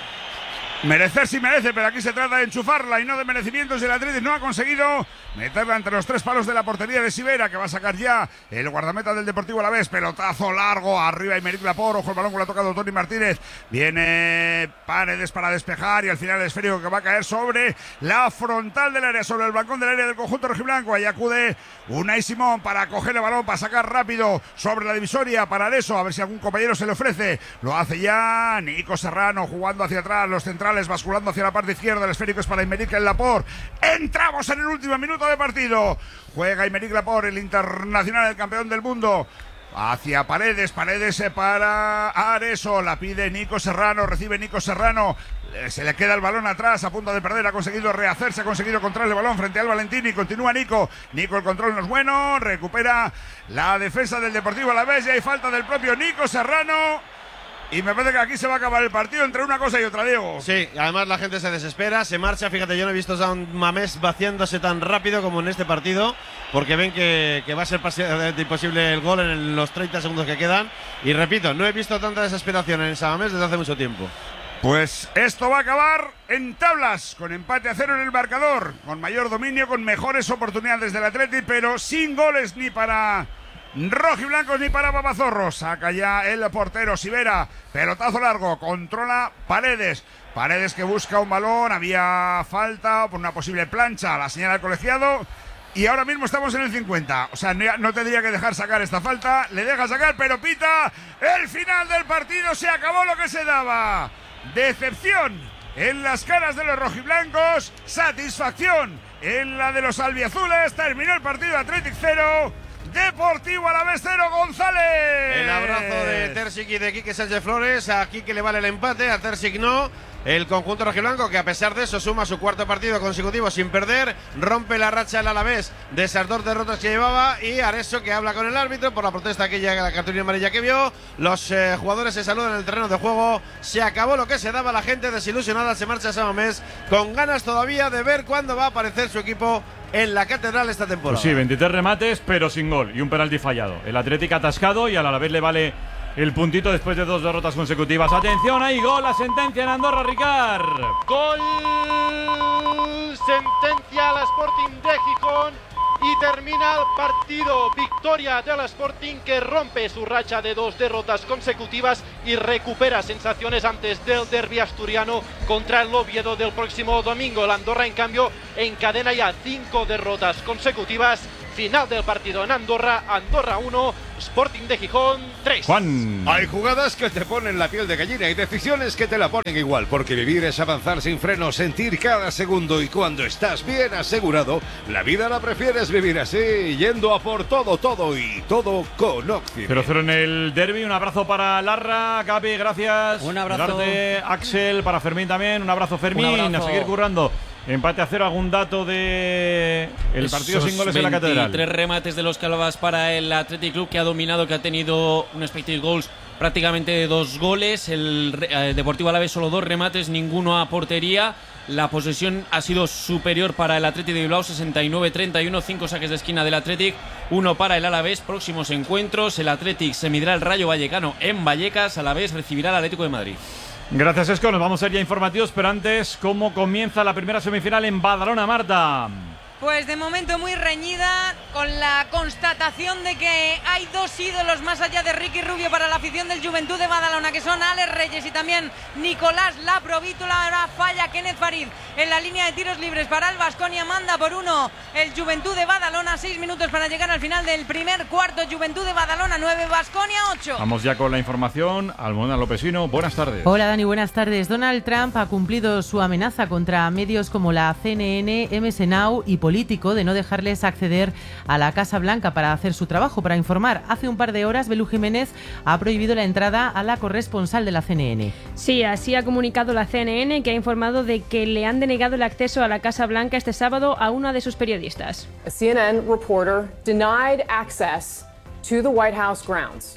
merecer sí merece, pero aquí se trata de enchufarla y no de merecimientos. El Athletic no ha conseguido meterla entre los 3 palos de la portería de Sivera, que va a sacar ya el guardameta del Deportivo Alavés. Pelotazo largo, arriba Aymeric Laporte, ojo el balón que lo ha tocado Toni Martínez. Viene Paredes para despejar y al final el esférico que va a caer sobre la frontal del área, sobre el balcón del área del conjunto rojiblanco. Ahí acude Unai Simón para coger el balón, para sacar rápido sobre la divisoria para Areso, a ver si algún compañero se le ofrece. Lo hace ya Nico Serrano jugando hacia atrás, los centrales basculando hacia la parte izquierda, el esférico es para Aymeric Laporte. Entramos en el último minuto de partido. Juega Aymeric Laporte, el internacional, el campeón del mundo. Hacia Paredes para Areso, la pide Nico Serrano, recibe Nico Serrano, se le queda el balón atrás, a punto de perder, ha conseguido rehacerse, ha conseguido controlar el balón frente al Valentín y continúa Nico, el control no es bueno, recupera la defensa del Deportivo Alavés y hay falta del propio Nico Serrano. Y me parece que aquí se va a acabar el partido entre una cosa y otra, Diego. Sí, además la gente se desespera, se marcha. Fíjate, yo no he visto a un Mamés vaciándose tan rápido como en este partido, porque ven que va a ser imposible el gol en los 30 segundos que quedan. Y repito, no he visto tanta desesperación en San Mamés desde hace mucho tiempo. Pues esto va a acabar en tablas, con empate a 0 en el marcador, con mayor dominio, con mejores oportunidades del Athletic, pero sin goles ni para rojiblancos ni para Babazorros. Saca ya el portero Sivera, pelotazo largo, controla Paredes que busca un balón, había falta por una posible plancha, la señala el colegiado y ahora mismo estamos en el 50, o sea, no tendría que dejar sacar esta falta, le deja sacar pero pita el final del partido, se acabó lo que se daba. Decepción en las caras de los rojiblancos, satisfacción en la de los albiazules. Terminó el partido, Athletic 0, Deportivo Alavés 0, González. El abrazo de Terzic y de Quique Sánchez Flores. A Quique le vale el empate, a Terzic no. El conjunto rojiblanco, que a pesar de eso suma su cuarto partido consecutivo sin perder, rompe la racha del Alavés de esas 2 derrotas que llevaba. Y Areso, que habla con el árbitro por la protesta aquella, la cartulina amarilla que vio. Los jugadores se saludan en el terreno de juego. Se acabó lo que se daba, la gente desilusionada se marcha a San Mamés con ganas todavía de ver cuándo va a aparecer su equipo en la Catedral esta temporada. Pues sí, 23 remates, pero sin gol y un penalti fallado. El Atlético atascado y al Alavés le vale el puntito después de 2 derrotas consecutivas. Atención, ahí gol, la sentencia en Andorra, Ricard. Gol, sentencia al Sporting de Gijón y termina el partido. Victoria del Sporting, que rompe su racha de 2 derrotas consecutivas y recupera sensaciones antes del derbi asturiano contra el Oviedo del próximo domingo. El Andorra, en cambio, encadena ya 5 derrotas consecutivas. Final del partido en Andorra. Andorra 1, Sporting de Gijón 3. Juan. Hay jugadas que te ponen la piel de gallina y decisiones que te la ponen igual, porque vivir es avanzar sin freno, sentir cada segundo, y cuando estás bien asegurado, la vida la prefieres vivir así, yendo a por todo y todo con Occidente. 0-0 en el derbi. Un abrazo para Larra, Capi, gracias. Un abrazo. Darte, Axel, para Fermín también. Un abrazo, Fermín. Un abrazo. A seguir currando. Empate a 0, algún dato de el partido sin goles en la Catedral. 3 remates de los que hablabas para el Athletic Club, que ha dominado, que ha tenido un expected goals prácticamente de 2 goles. El Deportivo Alavés solo 2 remates, ninguno a portería. La posesión ha sido superior para el Athletic de Bilbao, 69-31, 5 saques de esquina del Athletic, 1 para el Alavés. Próximos encuentros, el Athletic se medirá el Rayo Vallecano en Vallecas, Alavés recibirá al Atlético de Madrid. Gracias, Esco. Nos vamos a ir ya informativos, pero antes, ¿cómo comienza la primera semifinal en Badalona, Marta? Pues de momento muy reñida, con la constatación de que hay 2 ídolos más allá de Ricky Rubio para la afición del Juventud de Badalona, que son Alex Reyes y también Nicolás Laprovítula. Ahora falla Kenneth Farid en la línea de tiros libres para el Baskonia. Manda por 1 el Juventud de Badalona. 6 minutos para llegar al final del primer cuarto. Juventud de Badalona 9, Baskonia 8. Vamos ya con la información. Almudena Lopesino, buenas tardes. Hola Dani, buenas tardes. Donald Trump ha cumplido su amenaza contra medios como la CNN, MS Now y Político de no dejarles acceder a la Casa Blanca para hacer su trabajo, para informar. Hace un par de horas, Belú Jiménez ha prohibido la entrada a la corresponsal de la CNN. Sí, así ha comunicado la CNN, que ha informado de que le han denegado el acceso a la Casa Blanca este sábado a una de sus periodistas. A CNN reporter denied access to the White House grounds.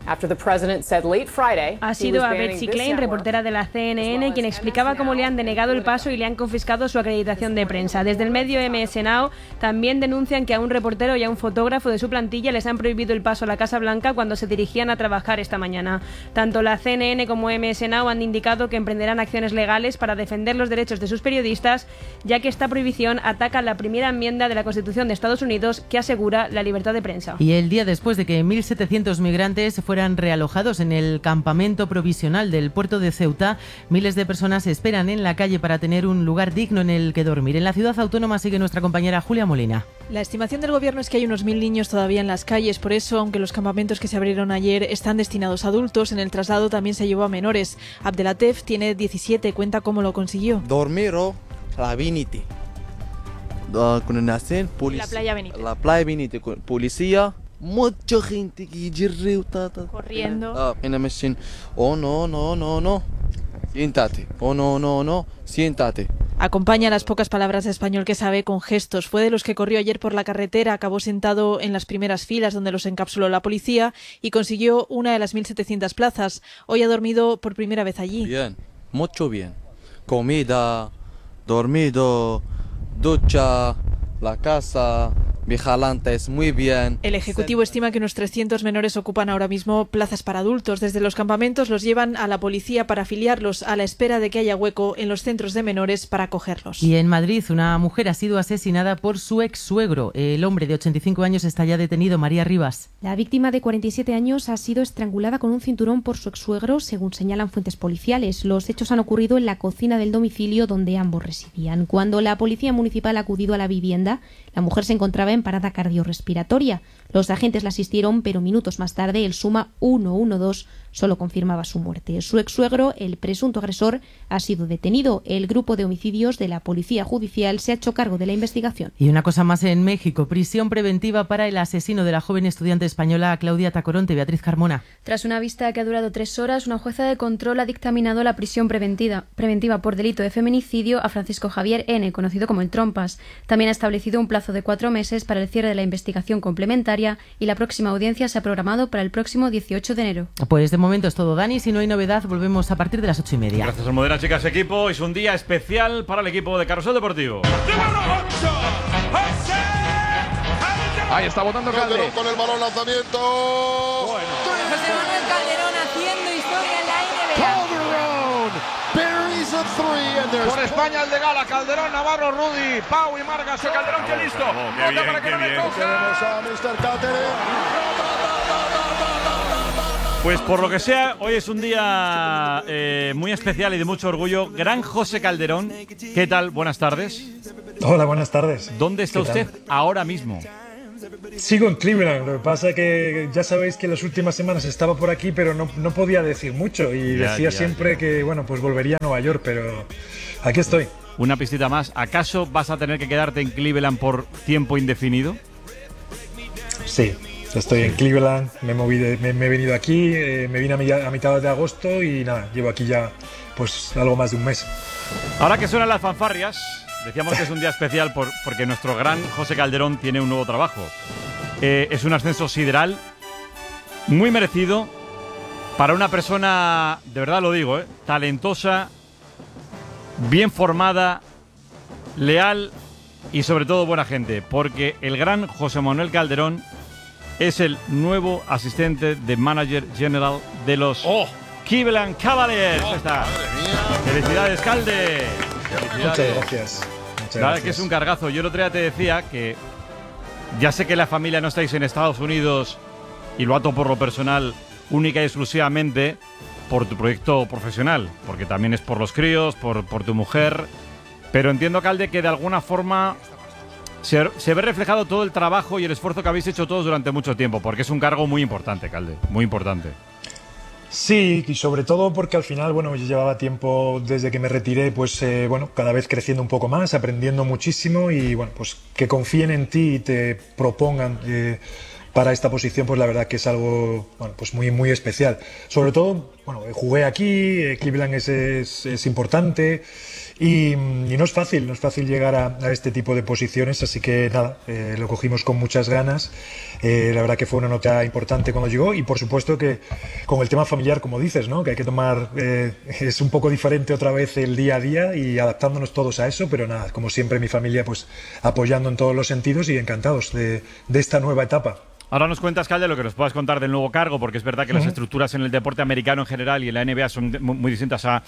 Ha sido a Betsy Klein, reportera de la CNN, quien explicaba cómo le han denegado el paso y le han confiscado su acreditación de prensa. Desde el medio MS Now también denuncian que a un reportero y a un fotógrafo de su plantilla les han prohibido el paso a la Casa Blanca cuando se dirigían a trabajar esta mañana. Tanto la CNN como MS Now han indicado que emprenderán acciones legales para defender los derechos de sus periodistas, ya que esta prohibición ataca la primera enmienda de la Constitución de Estados Unidos, que asegura la libertad de prensa. Y el día después de que 1.700 migrantes fueran realojados en el campamento provisional del puerto de Ceuta, miles de personas esperan en la calle para tener un lugar digno en el que dormir. En la ciudad autónoma sigue nuestra compañera Julia Molina. La estimación del gobierno es que hay unos 1.000 niños todavía en las calles. Por eso, aunque los campamentos que se abrieron ayer están destinados a adultos, en el traslado también se llevó a menores. Abdelatef tiene 17, cuenta cómo lo consiguió. Dormiro la Viniti. La playa Benítez. La playa Benítez, policía. Mucha gente que corriendo. Oh no. Siéntate. Oh no. Siéntate. Acompaña las pocas palabras de español que sabe con gestos. Fue de los que corrió ayer por la carretera, acabó sentado en las primeras filas donde los encapsuló la policía y consiguió una de las 1.700 plazas. Hoy ha dormido por primera vez allí. Bien, mucho bien. Comida, dormido, ducha, la casa, vigilantes, muy bien. El Ejecutivo estima que unos 300 menores ocupan ahora mismo plazas para adultos. Desde los campamentos los llevan a la policía para afiliarlos, a la espera de que haya hueco en los centros de menores para acogerlos. Y en Madrid, una mujer ha sido asesinada por su ex-suegro. El hombre de 85 años está ya detenido. María Rivas. La víctima de 47 años ha sido estrangulada con un cinturón por su ex-suegro, según señalan fuentes policiales. Los hechos han ocurrido en la cocina del domicilio donde ambos residían. Cuando la policía municipal ha acudido a la vivienda, la mujer se encontraba en parada cardiorrespiratoria. Los agentes la asistieron, pero minutos más tarde el SUMA 112 solo confirmaba su muerte. Su ex-suegro, el presunto agresor, ha sido detenido. El grupo de homicidios de la Policía Judicial se ha hecho cargo de la investigación. Y una cosa más en México, prisión preventiva para el asesino de la joven estudiante española Claudia Tacoronte. Beatriz Carmona. Tras una vista que ha durado 3 horas, una jueza de control ha dictaminado la prisión preventiva por delito de feminicidio a Francisco Javier N., conocido como el Trompas. También ha establecido un plazo de 4 meses para el cierre de la investigación complementaria y la próxima audiencia se ha programado para el próximo 18 de enero. Pues de momento es todo, Dani. Si no hay novedad, volvemos a partir de las 8:30. Gracias, Almudena, chicas, equipo. Es un día especial para el equipo de Carrusel Deportivo. Ahí está botando Calderón con el balón, lanzamiento. Bueno. José Manuel Calderón haciendo historia en la NBA. Calderón buries a three. Por España el de Gala, Calderón, Navarro, Rudy, Pau y Margas. Calderón, que listo. Qué bien, para que no le toque. Tenemos a Mr. Calderón. Pues por lo que sea, hoy es un día muy especial y de mucho orgullo. Gran José Calderón, ¿qué tal? Buenas tardes. Hola, buenas tardes. ¿Dónde está usted ahora mismo? Sigo en Cleveland, lo que pasa es que ya sabéis que las últimas semanas estaba por aquí, pero no podía decir mucho y decía siempre que, bueno, pues volvería a Nueva York, pero aquí estoy. Una pistita más, ¿acaso vas a tener que quedarte en Cleveland por tiempo indefinido? Sí. Estoy en Cleveland, me he venido aquí, me vine a mitad de agosto y nada, llevo aquí ya pues algo más de un mes. Ahora que suenan las fanfarrias, decíamos que es un día especial porque nuestro gran José Calderón tiene un nuevo trabajo. Es un ascenso sideral, muy merecido, para una persona, de verdad lo digo, talentosa, bien formada, leal y sobre todo buena gente, porque el gran José Manuel Calderón es el nuevo asistente de manager general de los Cleveland Cavaliers. Está. Felicidades, Calde. Muchas gracias. La verdad que es un cargazo. Yo el otro día te decía que ya sé que la familia no estáis en Estados Unidos y lo ato por lo personal única y exclusivamente por tu proyecto profesional, porque también es por los críos, por tu mujer. Pero entiendo, Calde, que de alguna forma se ve reflejado todo el trabajo y el esfuerzo que habéis hecho todos durante mucho tiempo, porque es un cargo muy importante, Calde, muy importante. Sí, y sobre todo porque al final, bueno, yo llevaba tiempo desde que me retiré, pues bueno, cada vez creciendo un poco más, aprendiendo muchísimo y bueno, pues que confíen en ti y te propongan para esta posición, pues la verdad que es algo, bueno, pues muy, muy especial. Sobre todo, bueno, jugué aquí, Cleveland es importante. Y no es fácil llegar a este tipo de posiciones, así que nada, lo cogimos con muchas ganas. La verdad que fue una nota importante cuando llegó y por supuesto que con el tema familiar, como dices, ¿no? Que hay que tomar, es un poco diferente otra vez el día a día y adaptándonos todos a eso, pero nada, como siempre mi familia pues apoyando en todos los sentidos y encantados de esta nueva etapa. Ahora nos cuentas, Calde, lo que nos puedas contar del nuevo cargo, porque es verdad que las estructuras en el deporte americano en general y en la NBA son muy distintas a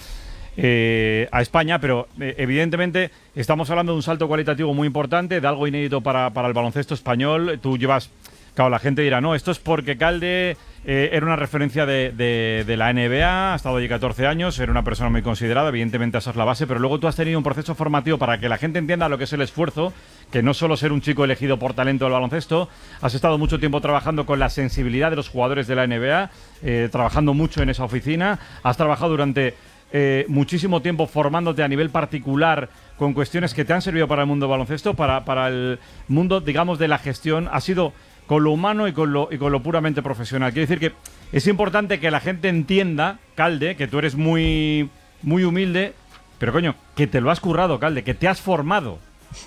España, pero evidentemente estamos hablando de un salto cualitativo muy importante, de algo inédito para el baloncesto español. Tú llevas, claro, la gente dirá, no, esto es porque Calde era una referencia de la NBA, ha estado allí 14 años, era una persona muy considerada, evidentemente esa es la base, pero luego tú has tenido un proceso formativo para que la gente entienda lo que es el esfuerzo, que no solo ser un chico elegido por talento del baloncesto, has estado mucho tiempo trabajando con la sensibilidad de los jugadores de la NBA, trabajando mucho en esa oficina, has trabajado durante muchísimo tiempo formándote a nivel particular con cuestiones que te han servido para el mundo del baloncesto, para el mundo, digamos, de la gestión. Ha sido con lo humano y con lo puramente profesional. Quiero decir que es importante que la gente entienda, Calde, que tú eres muy, muy humilde, pero coño, que te lo has currado, Calde, que te has formado.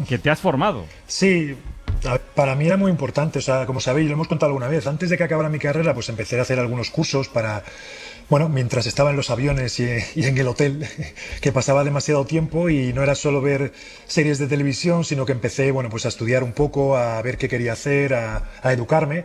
Sí, para mí era muy importante, o sea, como sabéis, lo hemos contado alguna vez, antes de que acabara mi carrera, pues empecé a hacer algunos cursos para, bueno, mientras estaba en los aviones y en el hotel, que pasaba demasiado tiempo y no era solo ver series de televisión, sino que empecé, bueno, pues a estudiar un poco, a ver qué quería hacer, a educarme.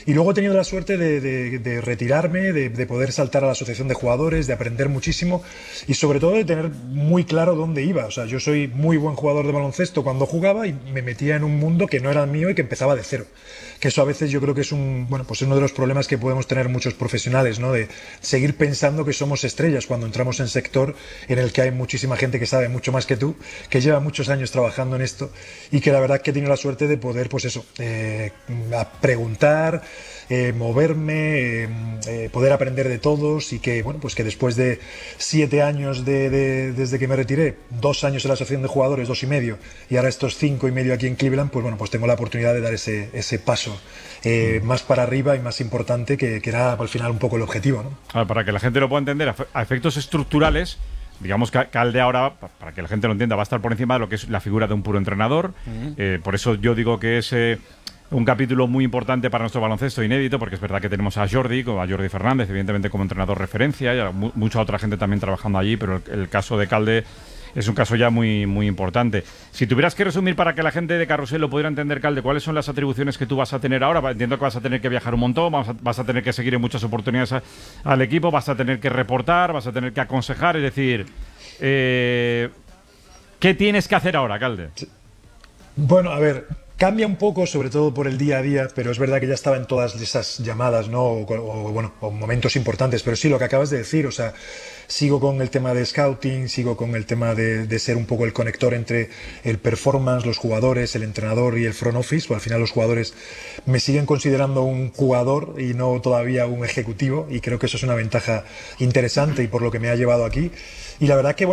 Y luego he tenido la suerte de retirarme, de poder saltar a la asociación de jugadores, de aprender muchísimo y sobre todo de tener muy claro dónde iba. O sea, yo soy muy buen jugador de baloncesto cuando jugaba y me metía en un mundo que no era el mío y que empezaba de cero. Que eso a veces yo creo que es uno de los problemas que podemos tener muchos profesionales, ¿no? De seguir pensando que somos estrellas cuando entramos en sector en el que hay muchísima gente que sabe mucho más que tú, que lleva muchos años trabajando en esto y que la verdad que he tenido la suerte de poder, pues eso, preguntar, moverme, poder aprender de todos y que, bueno, pues que después de 7 años desde que me retiré, 2 años en la asociación de jugadores, 2 y medio, y ahora estos 5 y medio aquí en Cleveland, pues bueno, pues tengo la oportunidad de dar ese paso más para arriba y más importante que era al final un poco el objetivo, ¿no? Para que la gente lo pueda entender, a efectos estructurales, digamos que Calde ahora, para que la gente lo entienda, va a estar por encima de lo que es la figura de un puro entrenador. Por eso yo digo que es un capítulo muy importante para nuestro baloncesto, inédito, porque es verdad que tenemos a Jordi Fernández, evidentemente como entrenador referencia, y mucha otra gente también trabajando allí, pero el caso de Calde es un caso ya muy, muy importante. Si tuvieras que resumir para que la gente de Carrusel lo pudiera entender, Calde, ¿cuáles son las atribuciones que tú vas a tener ahora? Entiendo que vas a tener que viajar un montón, vas a tener que seguir en muchas oportunidades al equipo, vas a tener que reportar, vas a tener que aconsejar, es decir, ¿qué tienes que hacer ahora, Calde? Bueno, a ver, cambia un poco, sobre todo por el día a día, pero es verdad que ya estaba en todas esas llamadas, ¿no? O momentos importantes, pero sí, lo que acabas de decir, o sea, sigo con el tema de scouting, sigo con el tema de ser un poco el conector entre el performance, los jugadores, el entrenador y el front office, pues al final los jugadores me siguen considerando un jugador y no todavía un ejecutivo, y creo que eso es una ventaja interesante y por lo que me ha llevado aquí. Y la verdad que, bueno,